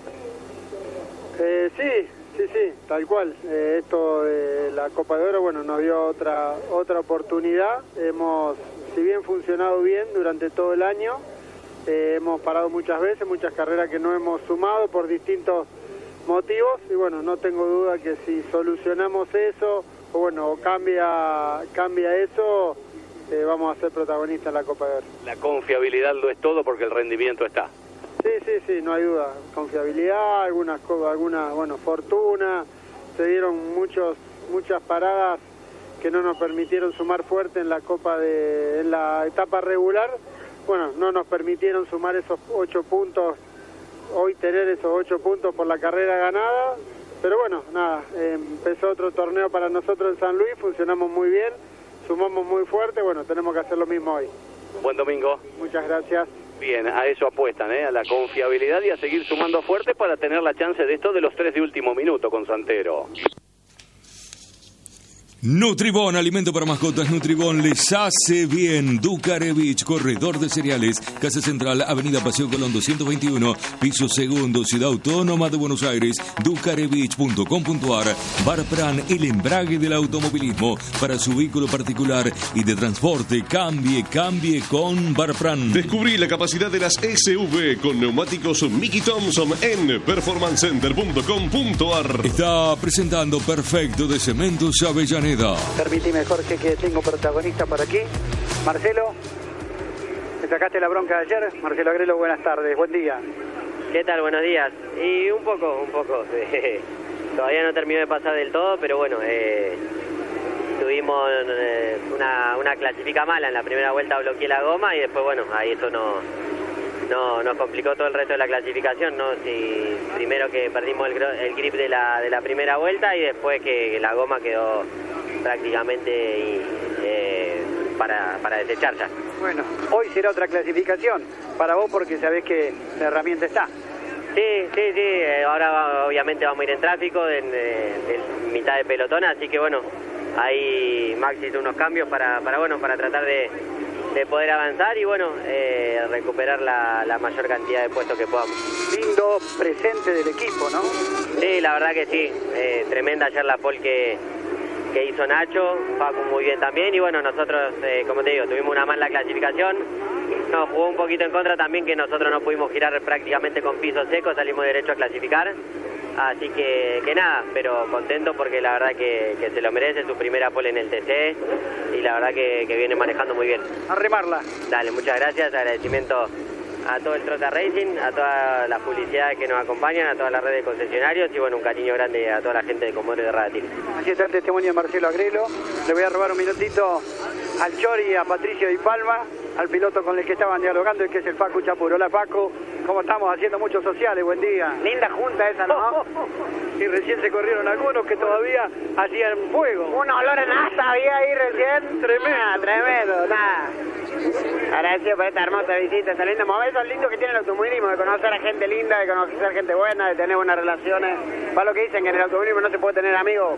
Eh, sí, sí, sí, tal cual. Eh, esto de la Copa de Oro, bueno, nos dio otra otra oportunidad. Hemos, si bien funcionado bien durante todo el año, eh, hemos parado muchas veces, muchas carreras que no hemos sumado por distintos motivos, y bueno, no tengo duda que si solucionamos eso, o bueno, o cambia, cambia eso, eh, vamos a ser protagonistas en la Copa de Oro. La confiabilidad lo es todo porque el rendimiento está. Sí, sí, sí, no hay duda. Confiabilidad, algunas cosas, alguna, bueno, fortuna. Se dieron muchos, muchas paradas que no nos permitieron sumar fuerte en la Copa de, en la etapa regular. Bueno, no nos permitieron sumar esos ocho puntos, hoy tener esos ocho puntos por la carrera ganada. Pero bueno, nada, eh, empezó otro torneo para nosotros en San Luis, funcionamos muy bien, sumamos muy fuerte, bueno, tenemos que hacer lo mismo hoy. Buen domingo. Muchas gracias. Bien, a eso apuestan, ¿eh? A la confiabilidad y a seguir sumando fuerte para tener la chance de esto de los tres de último minuto con Santero. Nutribón, alimento para mascotas. Nutribón les hace bien. Ducarevich, corredor de cereales, Casa Central, Avenida Paseo Colón doscientos veintiuno, piso segundo, Ciudad Autónoma de Buenos Aires. Ducarevich punto com punto ar. Barpran, el embrague del automovilismo para su vehículo particular y de transporte. Cambie, cambie con Barpran. Descubrí la capacidad de las S U V con neumáticos Mickey Thompson en performance center punto com punto ar. Está presentando Perfecto de Cementos Avellaneda. Permíteme, Jorge, que tengo protagonista por aquí. Marcelo, ¿me sacaste la bronca de ayer? Marcelo Agrelo, buenas tardes, buen día. ¿Qué tal? Buenos días. Y un poco, un poco. Todavía no terminó de pasar del todo, pero bueno, eh, tuvimos eh, una, una clasifica mala. En la primera vuelta bloqueé la goma y después, bueno, ahí eso no, no nos complicó todo el resto de la clasificación, ¿no? Si, primero que perdimos el, el grip de la, de la primera vuelta y después que la goma quedó prácticamente y, eh, para, para desechar ya. Bueno, hoy será otra clasificación para vos porque sabés que la herramienta está. Sí, sí, sí, eh, ahora obviamente vamos a ir en tráfico en, eh, en mitad de pelotón, así que bueno, ahí Maxi hizo unos cambios para, para, bueno, para tratar de, de poder avanzar y bueno, eh, recuperar la, la mayor cantidad de puestos que podamos. Lindo presente del equipo, ¿no? Sí, la verdad que sí, eh, tremenda ayer la pole que que hizo Nacho, Facu muy bien también y bueno, nosotros, eh, como te digo, tuvimos una mala clasificación, nos jugó un poquito en contra también que nosotros no pudimos girar prácticamente con piso seco, salimos derecho a clasificar, así que, que nada, pero contento porque la verdad que, que se lo merece, su primera pole en el T C y la verdad que, que viene manejando muy bien. A remarla. Dale, muchas gracias, agradecimiento a todo el Trota Racing, a toda la publicidad que nos acompañan, a toda la red de concesionarios y bueno, un cariño grande a toda la gente de Comodoro de Radatil. Aquí está el testimonio de Marcelo Agrelo. Le voy a robar un minutito al Chori, a Patricio Di Palma, al piloto con el que estaban dialogando, el que es el Facu Chapuro. Hola Facu, ¿cómo estamos? Haciendo muchos sociales, buen día. Linda junta esa, ¿no? Y recién se corrieron algunos que todavía hacían fuego. Un olor en asa había ahí recién. Tremendo. Ah, tremendo, nada. Agradecido por esta hermosa visita, esta linda momento, es lindo que tiene el automovilismo, de conocer a gente linda, de conocer gente buena, de tener buenas relaciones. Para lo que dicen que en el automovilismo no se puede tener amigos,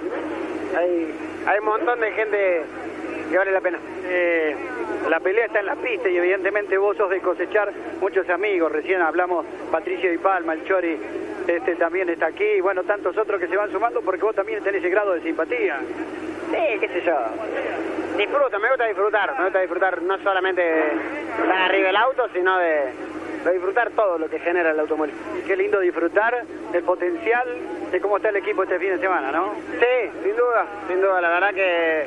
hay, hay un montón de gente que vale la pena. Eh, la pelea está en la pista y evidentemente vos sos de cosechar muchos amigos. Recién hablamos Patricio Di Palma, el Chori, este también está aquí, y bueno, tantos otros que se van sumando porque vos también tenés ese grado de simpatía. Sí, qué sé yo. Disfruto, me gusta disfrutar, me gusta disfrutar no solamente de estar arriba del auto, sino de, de disfrutar todo lo que genera el automóvil. Qué lindo disfrutar el potencial de cómo está el equipo este fin de semana, ¿no? Sí, sin duda, sin duda, la verdad que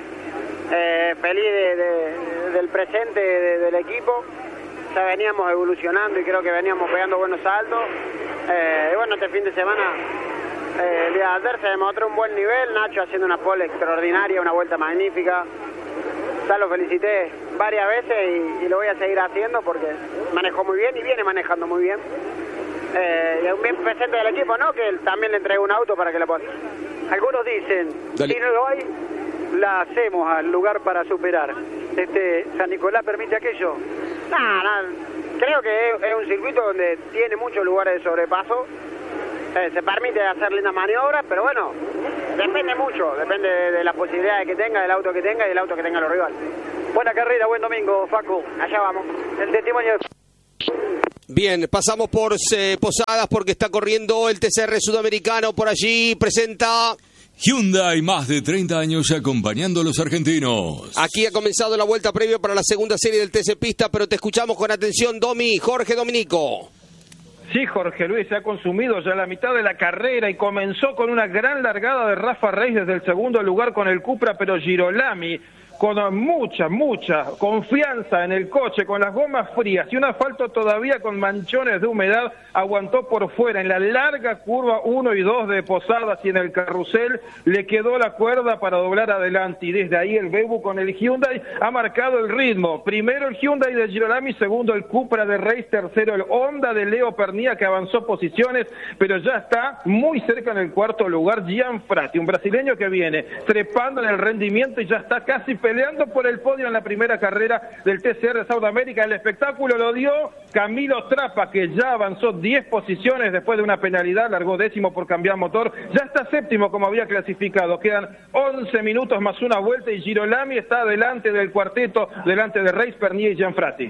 eh, feliz de, de, del presente de, del equipo. Ya veníamos evolucionando y creo que veníamos pegando buenos saltos. Eh, y bueno, este fin de semana, eh, el día de ayer se demostró un buen nivel, Nacho haciendo una pole extraordinaria, una vuelta magnífica. Ya lo felicité varias veces y, y lo voy a seguir haciendo porque manejó muy bien y viene manejando muy bien. Eh, y un bien presente del equipo, ¿no? Que él también le entregue un auto para que lo pueda hacer. Algunos dicen, Dale. si no lo hay, la hacemos al lugar para superar. este San Nicolás permite aquello. No, no, creo que es, es un circuito donde tiene muchos lugares de sobrepaso. Eh, se permite hacer lindas maniobras, pero bueno, depende mucho, depende de, de las posibilidades que tenga, del auto que tenga y del auto que tengan los rivales. Buena carrera, buen domingo, Facu. Allá vamos. El testimonio de... Bien, pasamos por eh, Posadas porque está corriendo el T C R sudamericano. Por allí presenta Hyundai, más de treinta años acompañando a los argentinos. Aquí ha comenzado la vuelta previa para la segunda serie del T C Pista, pero te escuchamos con atención, Domi. Jorge Dominico. Sí, Jorge Luis, se ha consumido ya la mitad de la carrera y comenzó con una gran largada de Rafa Reis desde el segundo lugar con el Cupra, pero Girolami con mucha, mucha confianza en el coche, con las gomas frías y un asfalto todavía con manchones de humedad, aguantó por fuera. En la larga curva uno y dos de Posadas y en el carrusel le quedó la cuerda para doblar adelante y desde ahí el Bebu con el Hyundai ha marcado el ritmo. Primero el Hyundai de Girolami, segundo el Cupra de Reis, tercero el Honda de Leo Pernía que avanzó posiciones, pero ya está muy cerca en el cuarto lugar Gianfratti, un brasileño que viene trepando en el rendimiento y ya está casi peleando por el podio en la primera carrera del T C R Sudamérica. El espectáculo lo dio Camilo Trapa, que ya avanzó diez posiciones después de una penalidad, largó décimo por cambiar motor, ya está séptimo como había clasificado, quedan once minutos más una vuelta y Girolami está delante del cuarteto, delante de Reis, Pernía y Gianfratti.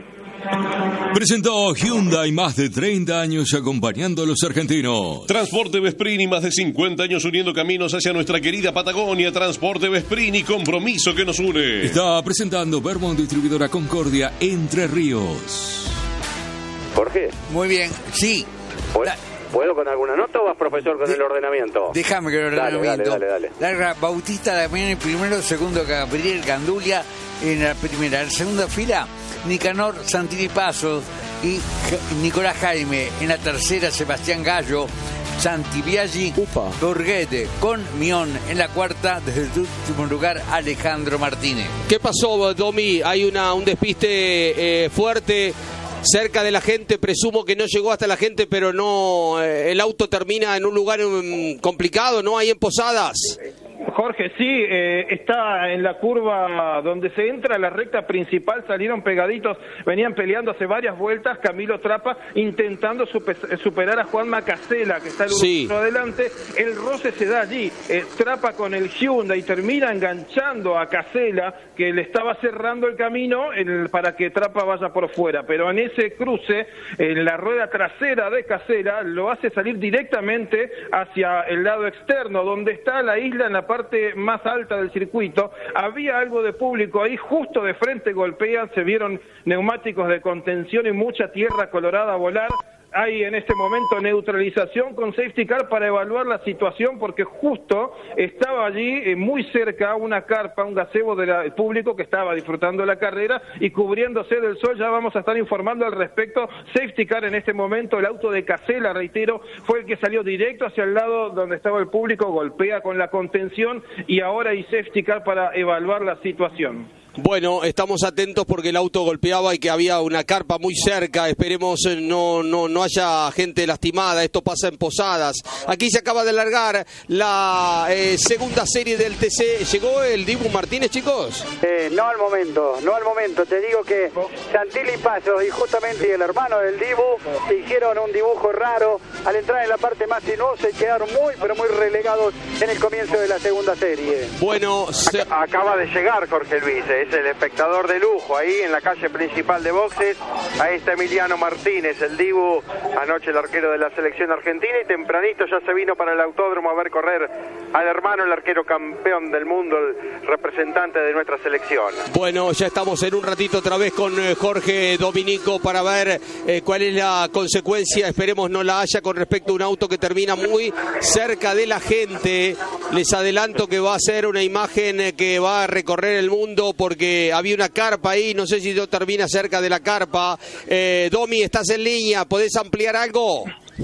Presentó Hyundai, más de treinta años acompañando a los argentinos. Transporte Vesprini, más de cincuenta años uniendo caminos hacia nuestra querida Patagonia. Transporte Vesprini, compromiso que nos une. Está presentando Vermont Distribuidora Concordia, Entre Ríos. Jorge. Muy bien, sí. ¿Puedo, ¿Puedo con alguna nota o vas, profesor, con de, el ordenamiento? Déjame que el ordenamiento. Dale, dale, dale, dale. Larga Bautista Damián en primero, segundo Gabriel Gandulia en la primera. En la segunda fila, Nicanor Santini Pasos y Nicolás Jaime. En la tercera, Sebastián Gallo, Santi Biaggi, Borghete con Mion. En la cuarta, desde el último lugar, Alejandro Martínez. ¿Qué pasó, Domi? Hay una un despiste eh, fuerte cerca de la gente, presumo que no llegó hasta la gente, pero no, eh, el auto termina en un lugar um, complicado, ¿no? Ahí en Posadas. Jorge, sí, eh, está en la curva donde se entra a la recta principal, salieron pegaditos, venían peleando hace varias vueltas, Camilo Trapa intentando super, superar a Juan Macasela, que está el sí. último adelante, el roce se da allí, eh, Trapa con el Hyundai termina enganchando a Casela, que le estaba cerrando el camino el, para que Trapa vaya por fuera, pero en ese cruce, en la rueda trasera de Casela, lo hace salir directamente hacia el lado externo, donde está la isla en la parte más alta del circuito. Había algo de público ahí, justo de frente golpean, se vieron neumáticos de contención y mucha tierra colorada a volar. Hay en este momento neutralización con safety car para evaluar la situación, porque justo estaba allí eh, muy cerca una carpa, un gazebo del público que estaba disfrutando la carrera y cubriéndose del sol. Ya vamos a estar informando al respecto. Safety car en este momento, el auto de Casela, reitero, fue el que salió directo hacia el lado donde estaba el público, golpea con la contención y ahora hay safety car para evaluar la situación. Bueno, estamos atentos porque el auto golpeaba y que había una carpa muy cerca. Esperemos no no no haya gente lastimada. Esto pasa en Posadas. Aquí se acaba de largar la eh, segunda serie del T C. ¿Llegó el Dibu Martínez, chicos? Eh, no al momento, no al momento. Te digo que Santilli Pasos y justamente el hermano del Dibu hicieron un dibujo raro al entrar en la parte más sinuosa y quedaron muy, pero muy relegados en el comienzo de la segunda serie. Bueno, se... acaba de llegar Jorge Luis, ¿eh? Es el espectador de lujo ahí en la calle principal de boxes. Ahí está Emiliano Martínez, el Dibu, anoche el arquero de la selección argentina, y tempranito ya se vino para el autódromo a ver correr al hermano, el arquero campeón del mundo, el representante de nuestra selección. Bueno, ya estamos en un ratito otra vez con Jorge Dominico para ver eh, cuál es la consecuencia, esperemos no la haya, con respecto a un auto que termina muy cerca de la gente. Les adelanto que va a ser una imagen que va a recorrer el mundo porque había una carpa ahí, no sé si no termina cerca de la carpa. Eh, Domi, estás en línea, ¿podés ampliar algo?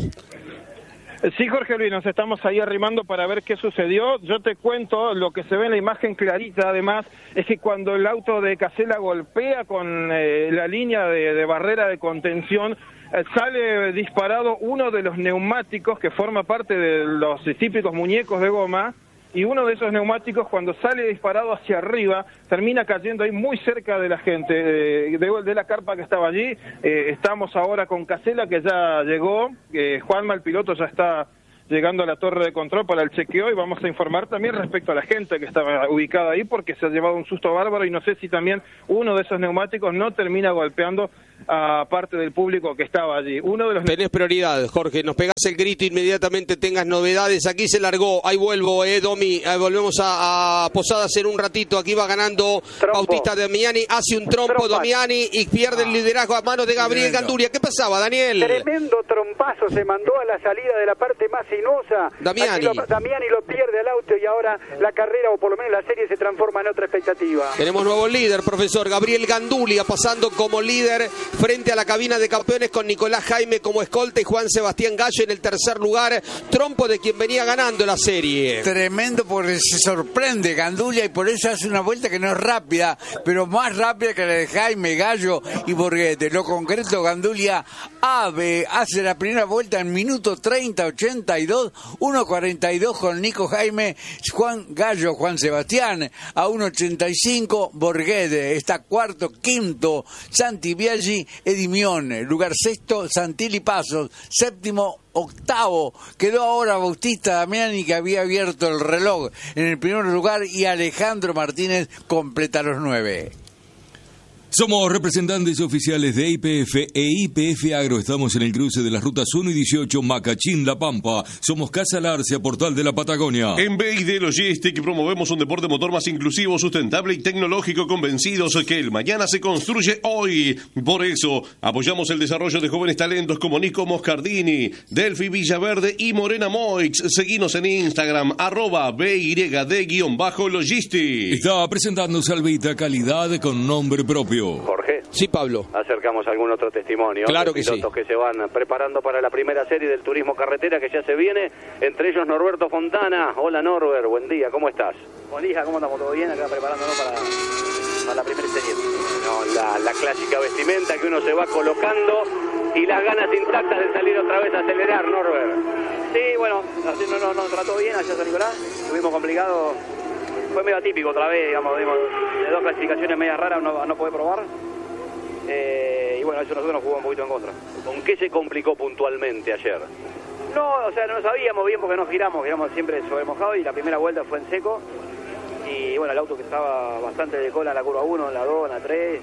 Sí, Jorge Luis, nos estamos ahí arrimando para ver qué sucedió. Yo te cuento, lo que se ve en la imagen clarita, además, es que cuando el auto de Casela golpea con eh, la línea de, de barrera de contención, eh, sale disparado uno de los neumáticos que forma parte de los típicos muñecos de goma, y uno de esos neumáticos cuando sale disparado hacia arriba termina cayendo ahí muy cerca de la gente, de, de, de la carpa que estaba allí. Eh, estamos ahora con Casela, que ya llegó, eh, Juanma, el piloto, ya está llegando a la torre de control para el chequeo, y vamos a informar también respecto a la gente que estaba ubicada ahí, porque se ha llevado un susto bárbaro, y no sé si también uno de esos neumáticos no termina golpeando a parte del público que estaba allí. Uno de los Tenés prioridad, Jorge, nos pegás el grito inmediatamente, tengas novedades. Aquí se largó, ahí vuelvo, eh, Domi, eh, volvemos a, a Posadas en un ratito. Aquí va ganando trompo. Bautista Damiani, hace un trompo Trompas. Damiani y pierde el liderazgo a manos de Gabriel Gandulia. ¿Qué pasaba, Daniel? Tremendo trompazo, se mandó a la salida de la parte más sinuosa. Damiani. Lo, Damiani lo pierde al auto, y ahora la carrera, o por lo menos la serie, se transforma en otra expectativa. Tenemos nuevo líder, profesor. Gabriel Gandulia pasando como líder frente a la cabina de campeones, con Nicolás Jaime como escolta y Juan Sebastián Gallo en el tercer lugar, trompo de quien venía ganando la serie. Tremendo, porque se sorprende Gandulia, y por eso hace una vuelta que no es rápida, pero más rápida que la de Jaime, Gallo y Borghetti. Lo concreto, Gandulia ave, hace la primera vuelta en minuto treinta ochenta y dos, uno cuarenta y dos con Nico Jaime, Juan Gallo, Juan Sebastián a uno ochenta y cinco, Borghetti está cuarto, quinto Santi Biaggi, Edimione, lugar sexto Santilli Pasos, séptimo, octavo quedó ahora Bautista Damiani, que había abierto el reloj en el primer lugar, y Alejandro Martínez completa los nueve. Somos representantes oficiales de I P F e I P F Agro. Estamos en el cruce de las rutas uno y dieciocho, Macachín, La Pampa. Somos Casa Larcia, portal de la Patagonia. En B I D Logistic promovemos un deporte motor más inclusivo, sustentable y tecnológico, convencidos que el mañana se construye hoy. Por eso apoyamos el desarrollo de jóvenes talentos como Nico Moscardini, Delphi Villaverde y Morena Moix. Seguinos en Instagram, arroba B Y D-Logistic. Está presentando Salvita, calidad con nombre propio. Jorge. Sí, Pablo. Acercamos algún otro testimonio. Claro de que pilotos sí. que se van preparando para la primera serie del turismo carretera que ya se viene, entre ellos Norberto Fontana. Hola Norbert, buen día, ¿cómo estás? Buen día, ¿cómo estamos? ¿Todo bien? Acá preparándonos para, para la primera serie. No, la, la clásica vestimenta que uno se va colocando y las ganas intactas de salir otra vez a acelerar, Norbert. Sí, bueno, así no nos no, no, trató bien allá San Nicolás, estuvimos complicados. Fue medio atípico otra vez, digamos, digamos de dos clasificaciones medias raras no, no puede probar. Eh, y bueno, eso nosotros nos jugó un poquito en contra. ¿Con qué se complicó puntualmente ayer? No, o sea, no sabíamos bien porque no giramos, giramos siempre sobre mojado, y la primera vuelta fue en seco. Y bueno, el auto que estaba bastante de cola en la curva uno, en la dos, en la tres.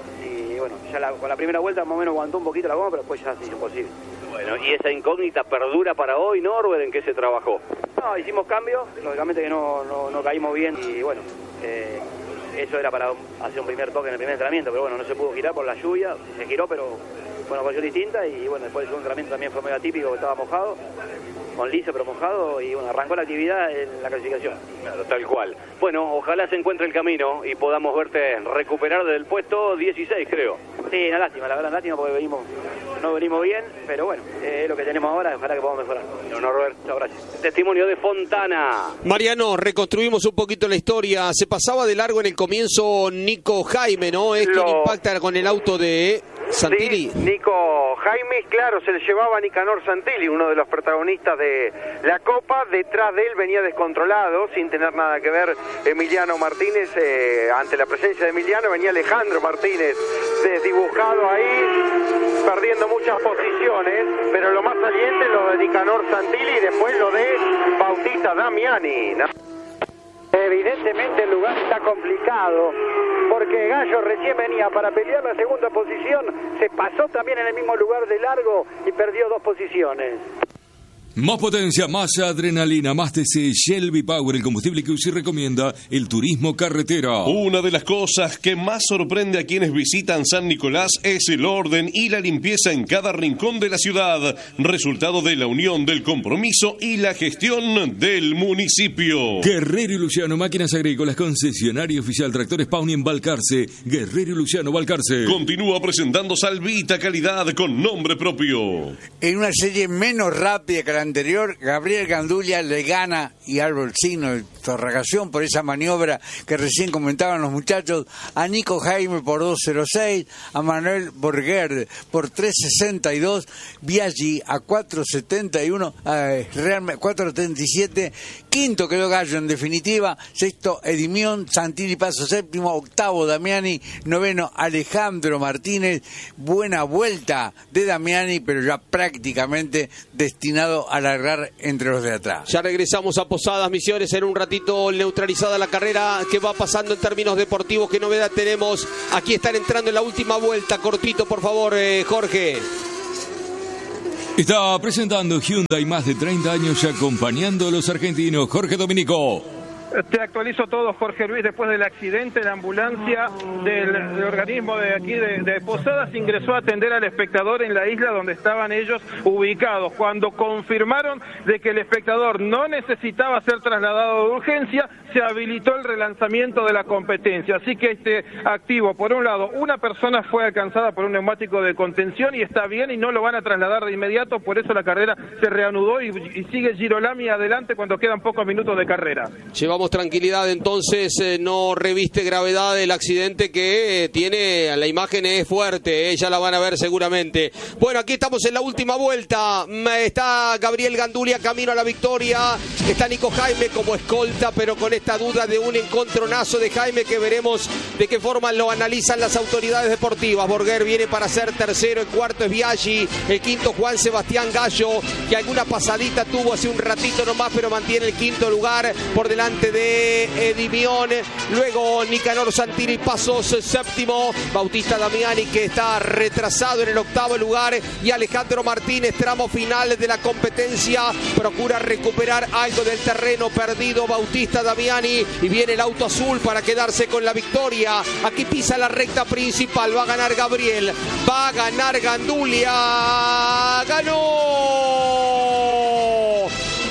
Y bueno, ya la, con la primera vuelta más o menos aguantó un poquito la goma, pero después ya se hizo imposible. Bueno, ¿y esa incógnita perdura para hoy, Norbert? ¿En qué se trabajó? No, hicimos cambios, lógicamente que no, no, no caímos bien, y bueno, eh, eso era para hacer un primer toque en el primer entrenamiento, pero bueno, no se pudo girar por la lluvia, se giró, pero bueno, condición distinta, y bueno, después el segundo entrenamiento también fue medio atípico, que estaba mojado, con liso pero mojado, y bueno, arrancó la actividad en la clasificación. Claro, tal cual. Bueno, ojalá se encuentre el camino y podamos verte recuperar del puesto dieciséis, creo. Sí, una lástima, la verdad, lástima porque venimos, no venimos bien, pero bueno, eh, es lo que tenemos ahora, ojalá que podamos mejorar. No, no, Robert, chao, gracias. Testimonio de Fontana. Mariano, reconstruimos un poquito la historia. Se pasaba de largo en el comienzo Nico Jaime, ¿no? Es Lo... quien impacta con el auto de Santilli. Sí, Nico Jaime, claro, se le llevaba a Nicanor Santilli, uno de los protagonistas de la Copa. Detrás de él venía descontrolado, sin tener nada que ver Emiliano Martínez. Eh, ante la presencia de Emiliano venía Alejandro Martínez desdibujado ahí, perdiendo muchas posiciones, pero lo más saliente es lo de Nicanor Santilli y después lo de Bautista Damiani, ¿no? Evidentemente el lugar está complicado, porque Gallo recién venía para pelear la segunda posición, se pasó también en el mismo lugar de largo y perdió dos posiciones. Más potencia, más adrenalina, más T C, Shelby Power, el combustible que U C I recomienda, el turismo carretera. Una de las cosas que más sorprende a quienes visitan San Nicolás es el orden y la limpieza en cada rincón de la ciudad, resultado de la unión del compromiso y la gestión del municipio. Guerrero y Luciano, máquinas agrícolas, concesionario oficial, tractores Pauni en Balcarce. Guerrero y Luciano, Balcarce. Continúa presentando Salvita, calidad con nombre propio. En una serie menos rápida que la anterior, Gabriel Gandulia le gana, y algo el signo de interrogación por esa maniobra que recién comentaban los muchachos, a Nico Jaime por dos cero seis, a Manuel Borger por tres sesenta y dos, Biaggi a cuatro setenta y uno, eh, cuatro setenta y siete, quinto quedó Gallo en definitiva, sexto Edimión, Santini Paso séptimo, octavo Damiani, noveno Alejandro Martínez. Buena vuelta de Damiani, pero ya prácticamente destinado a largar entre los de atrás. Ya regresamos a Posadas Misiones en un ratito, neutralizada la carrera. ¿Qué va pasando en términos deportivos? ¿Qué novedad tenemos? Aquí están entrando en la última vuelta. Cortito, por favor, eh, Jorge. Está presentando Hyundai, más de treinta años acompañando a los argentinos. Jorge Dominico. Te actualizo todo, Jorge Luis. Después del accidente, la ambulancia del, del organismo de aquí de, de Posadas ingresó a atender al espectador en la isla donde estaban ellos ubicados. Cuando confirmaron de que el espectador no necesitaba ser trasladado de urgencia, se habilitó el relanzamiento de la competencia. Así que este activo, por un lado, una persona fue alcanzada por un neumático de contención y está bien y no lo van a trasladar de inmediato, por eso la carrera se reanudó y, y sigue Girolami adelante cuando quedan pocos minutos de carrera. Llevamos tranquilidad, entonces eh, no reviste gravedad el accidente que eh, tiene, la imagen es fuerte, eh, ya la van a ver seguramente. Bueno, aquí estamos en la última vuelta, está Gabriel Gandulia camino a la victoria, está Nico Jaime como escolta, pero con esta duda de un encontronazo de Jaime que veremos de qué forma lo analizan las autoridades deportivas. Borger viene para ser tercero, el cuarto es Biaggi, el quinto Juan Sebastián Gallo, que alguna pasadita tuvo hace un ratito nomás, pero mantiene el quinto lugar por delante de Edimión. Luego Nicanor Santini Pasos séptimo, Bautista Damiani que está retrasado en el octavo lugar, y Alejandro Martínez, tramo final de la competencia, procura recuperar algo del terreno perdido Bautista Damiani, y viene el auto azul para quedarse con la victoria. Aquí pisa la recta principal, va a ganar Gabriel, va a ganar Gandulia, ganó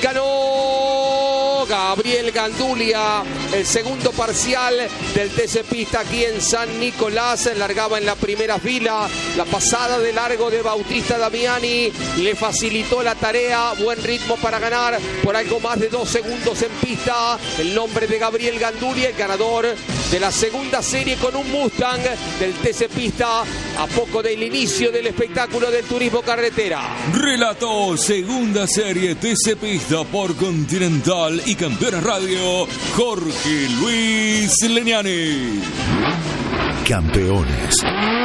ganó Gabriel Gandulia, el segundo parcial del T C Pista aquí en San Nicolás. Largaba en la primera fila, la pasada de largo de Bautista Damiani le facilitó la tarea, buen ritmo para ganar por algo más de dos segundos en pista. El nombre de Gabriel Gandulia, el ganador de la segunda serie con un Mustang del T C Pista, a poco del inicio del espectáculo del turismo carretera. Relató segunda serie T C Pista por Continental y Campeones Radio, Jorge Luis Leñani. Campeones,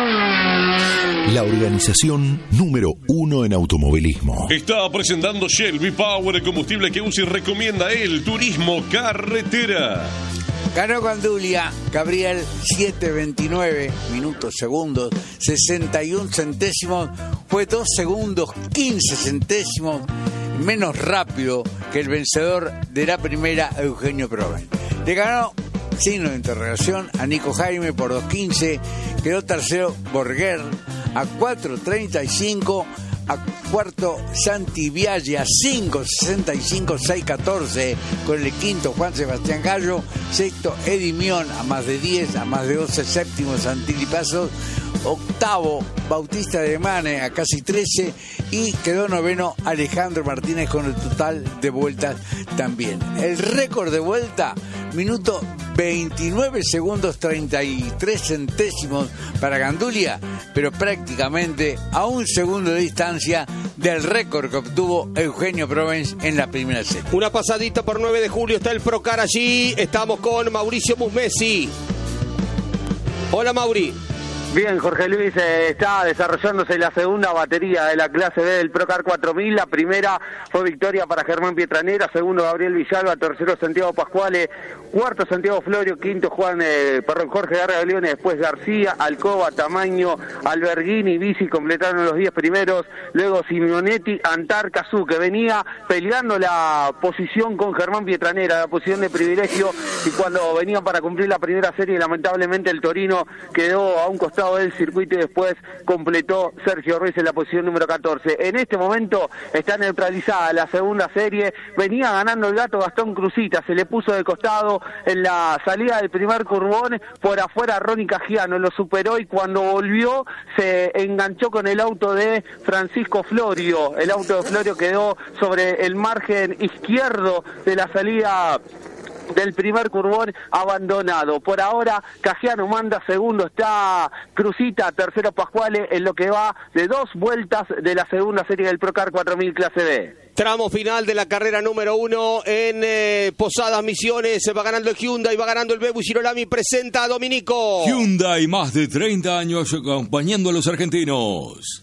la organización número uno en automovilismo. Está presentando Shell V-Power, el combustible que usa y recomienda el turismo carretera. Ganó Gandulia, Gabriel, siete veintinueve minutos, segundos, sesenta y un centésimos, fue dos segundos, quince centésimos menos rápido que el vencedor de la primera, Eugenio Proven. Le ganó, signo de interrogación, a Nico Jaime por dos quince, quedó tercero Borger a cuatro treinta y cinco, a cuarto Santi Biaggi a cinco sesenta y cinco, seis catorce, con el quinto Juan Sebastián Gallo, sexto Edimión a más de diez, a más de doce, séptimo Santini Pasos, octavo Bautista de Mane a casi trece, y quedó noveno Alejandro Martínez con el total de vueltas también. El récord de vuelta, minuto veintinueve segundos treinta y tres centésimos para Gandulia, pero prácticamente a un segundo de distancia del récord que obtuvo Eugenio Provence en la primera serie. Una pasadita por nueve de julio, está el Procar allí, estamos con Mauricio Musmesi. Hola Mauri. Bien, Jorge Luis, eh, está desarrollándose la segunda batería de la clase B del Procar cuatro mil. La primera fue victoria para Germán Pietranera, segundo Gabriel Villalba, tercero Santiago Pascuale, cuarto Santiago Florio, quinto Juan, eh, perdón, Jorge Garra Leones, después García, Alcoba, Tamaño, Alberghini, Bici completaron los diez primeros, luego Simeonetti, Antar, Cazú, que venía peleando la posición con Germán Pietranera, la posición de privilegio, y cuando venían para cumplir la primera serie, lamentablemente el Torino quedó a un costado costado del circuito y después completó Sergio Ruiz en la posición número catorce. En este momento está neutralizada la segunda serie, venía ganando el gato Gastón Cruzita, se le puso de costado en la salida del primer curvón, por afuera Ronnie Cagiano lo superó y cuando volvió se enganchó con el auto de Francisco Florio. El auto de Florio quedó sobre el margen izquierdo de la salida del primer curvón abandonado. Por ahora Cagiano manda segundo, está Cruzita, tercero Pascuale, en lo que va de dos vueltas de la segunda serie del Procar cuatro mil clase B. Tramo final de la carrera número uno en eh, Posadas Misiones. Va ganando el Hyundai, va ganando el Bebu Girolami. Presenta a Dominico. Hyundai, más de treinta años acompañando a los argentinos.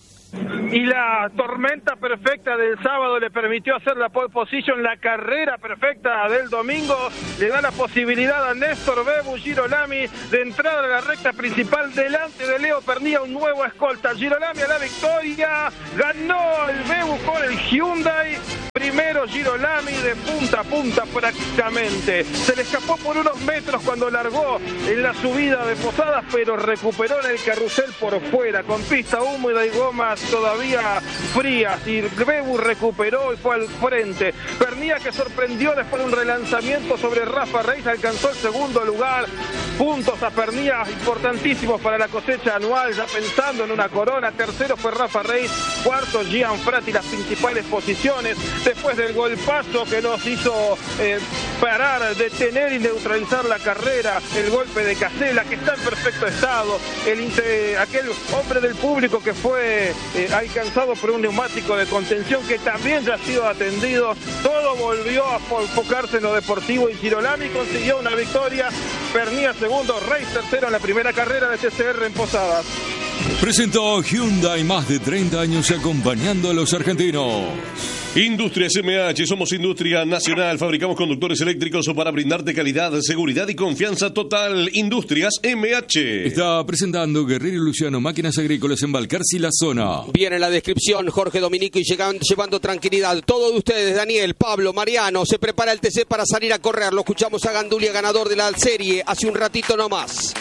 Y la tormenta perfecta del sábado le permitió hacer la pole position. La carrera perfecta del domingo le da la posibilidad a Néstor Bebu Girolami de entrar a la recta principal delante de Leo Pernía, un nuevo escolta. Girolami a la victoria, ganó el Bebu con el Hyundai. Primero Girolami de punta a punta prácticamente. Se le escapó por unos metros cuando largó en la subida de Posadas, pero recuperó en el carrusel por fuera, con pista húmeda y gomas todavía frías. Y Bebu recuperó y fue al frente. Pernía, que sorprendió después de un relanzamiento sobre Rafa Reis, alcanzó el segundo lugar. Puntos a Pernía importantísimos para la cosecha anual, ya pensando en una corona. Tercero fue Rafa Reis, cuarto Gian Frati, las principales posiciones. Después del golpazo que nos hizo eh, parar, detener y neutralizar la carrera, el golpe de Casela, que está en perfecto estado, el inter, aquel hombre del público que fue eh, alcanzado por un neumático de contención que también ya ha sido atendido. Todo volvió a enfocarse en lo deportivo y Girolami consiguió una victoria. Pernía segundo, Reis tercero en la primera carrera de T C R en Posadas. Presentó Hyundai, más de treinta años acompañando a los argentinos. Industrias M H, somos industria nacional, fabricamos conductores eléctricos para brindarte calidad, seguridad y confianza total. Industrias M H. Está presentando Guerrero y Luciano, máquinas agrícolas en Balcarce y la zona. Viene en la descripción Jorge Dominico y llegan, llevando tranquilidad. Todos ustedes, Daniel, Pablo, Mariano, se prepara el T C para salir a correr. Lo escuchamos a Gandulia, ganador de la serie, hace un ratito nomás.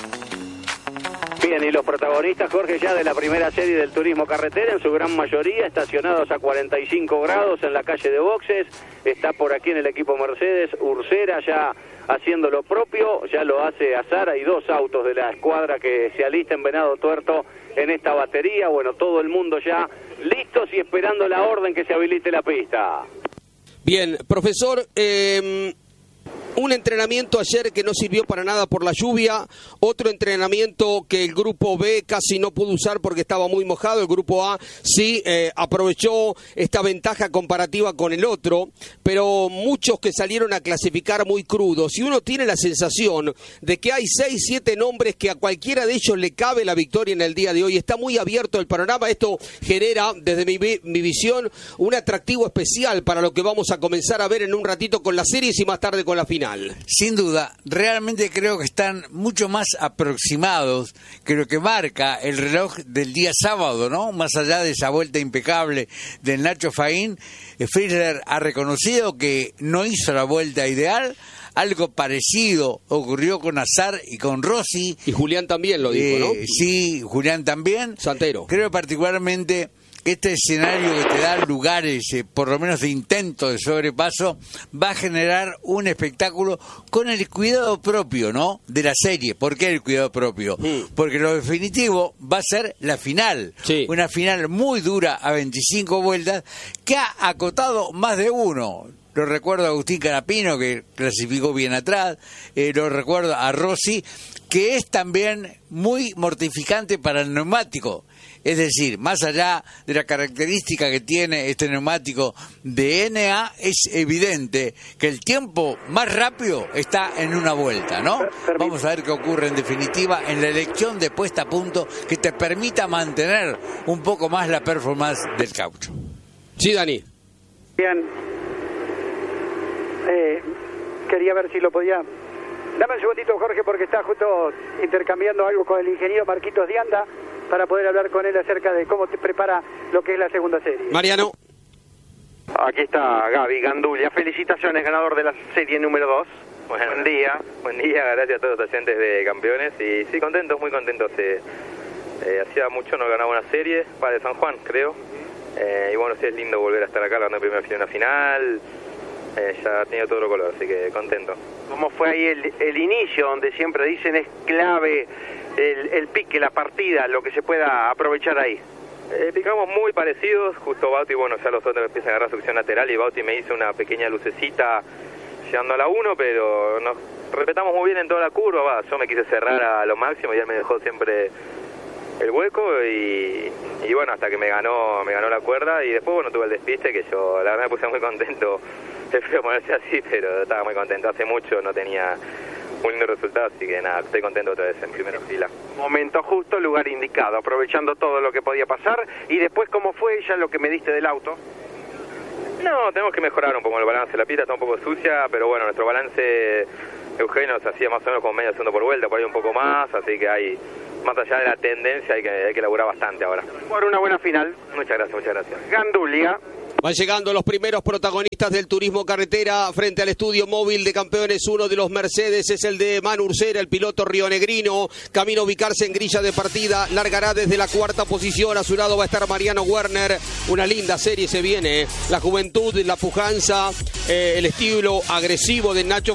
Bien, y los protagonistas, Jorge, ya de la primera serie del turismo carretera, en su gran mayoría estacionados a cuarenta y cinco grados en la calle de boxes. Está por aquí en el equipo Mercedes Ursera ya haciendo lo propio, ya lo hace Azara y dos autos de la escuadra que se alista en Venado Tuerto en esta batería. Bueno, todo el mundo ya listos y esperando la orden que se habilite la pista. Bien, profesor, eh... un entrenamiento ayer que no sirvió para nada por la lluvia, otro entrenamiento que el grupo B casi no pudo usar porque estaba muy mojado, el grupo A sí eh, aprovechó esta ventaja comparativa con el otro, pero muchos que salieron a clasificar muy crudos, y uno tiene la sensación de que hay seis, siete nombres que a cualquiera de ellos le cabe la victoria en el día de hoy. Está muy abierto el panorama, esto genera, desde mi, mi visión, un atractivo especial para lo que vamos a comenzar a ver en un ratito con las series y más tarde con la final. Sin duda, realmente creo que están mucho más aproximados que lo que marca el reloj del día sábado, ¿no? Más allá de esa vuelta impecable del Nacho Faín, Frizzler ha reconocido que no hizo la vuelta ideal. Algo parecido ocurrió con Azar y con Rossi. Y Julián también lo dijo, eh, ¿no? Sí, Julián también. Santero. Creo particularmente que este escenario que te da lugares, eh, por lo menos de intento de sobrepaso, va a generar un espectáculo con el cuidado propio, ¿no?, de la serie. ¿Por qué el cuidado propio? Mm. Porque lo definitivo va a ser la final. Sí. Una final muy dura a veinticinco vueltas que ha acotado más de uno. Lo recuerdo a Agustín Canapino, que clasificó bien atrás. Eh, lo recuerdo a Rossi, que es también muy mortificante para el neumático. Es decir, más allá de la característica que tiene este neumático de N A, es evidente que el tiempo más rápido está en una vuelta, ¿no? Vamos a ver qué ocurre en definitiva en la elección de puesta a punto que te permita mantener un poco más la performance del caucho. Sí, Dani. Bien. Eh, quería ver si lo podía... Dame un segundito, Jorge, porque está justo intercambiando algo con el ingeniero Marquitos Dianda para poder hablar con él acerca de cómo te prepara lo que es la segunda serie. Mariano. Aquí está Gaby Gandulia. Felicitaciones, ganador de la serie número dos. Bueno, buen día, buen día, gracias a todos los oyentes de Campeones. Y sí, contentos, muy contentos. Eh, Eh, hacía mucho no ganaba una serie, para de San Juan, creo. Eh, y bueno, sí es lindo volver a estar acá, ganando primera final, una final. Eh, ya ha tenido todo otro color, así que contento. ¿Cómo fue ahí el, el inicio, donde siempre dicen es clave el, el pique, la partida, lo que se pueda aprovechar ahí? Eh, picamos muy parecidos, justo Bauti, bueno, ya los otros empiezan a agarrar succión lateral y Bauti me hizo una pequeña lucecita llegando a la uno, pero nos respetamos muy bien en toda la curva, va. Yo me quise cerrar a lo máximo y él me dejó siempre el hueco y, y bueno, hasta que me ganó me ganó la cuerda y después, bueno, tuve el despiste que yo la verdad me puse muy contento. Es feo ponerse así, pero estaba muy contento. Hace mucho no tenía un lindo resultado, así que nada, estoy contento otra vez en primera fila. Momento justo, lugar indicado, aprovechando todo lo que podía pasar. Y después, ¿cómo fue ya lo que me diste del auto? No, tenemos que mejorar un poco el balance. La pista está un poco sucia, pero bueno, nuestro balance, Eugenio nos hacía más o menos como medio segundo por vuelta, por ahí un poco más, así que hay, más allá de la tendencia, hay que, hay que laburar bastante ahora. Por una buena final. Muchas gracias, muchas gracias. Gandulia. Van llegando los primeros protagonistas del turismo carretera frente al estudio móvil de campeones. Uno de los Mercedes es el de Manu Ursera, el piloto rionegrino. Camino a ubicarse en grilla de partida. Largará desde la cuarta posición. A su lado va a estar Mariano Werner. Una linda serie se viene. La juventud, la pujanza, eh, el estilo agresivo de Nacho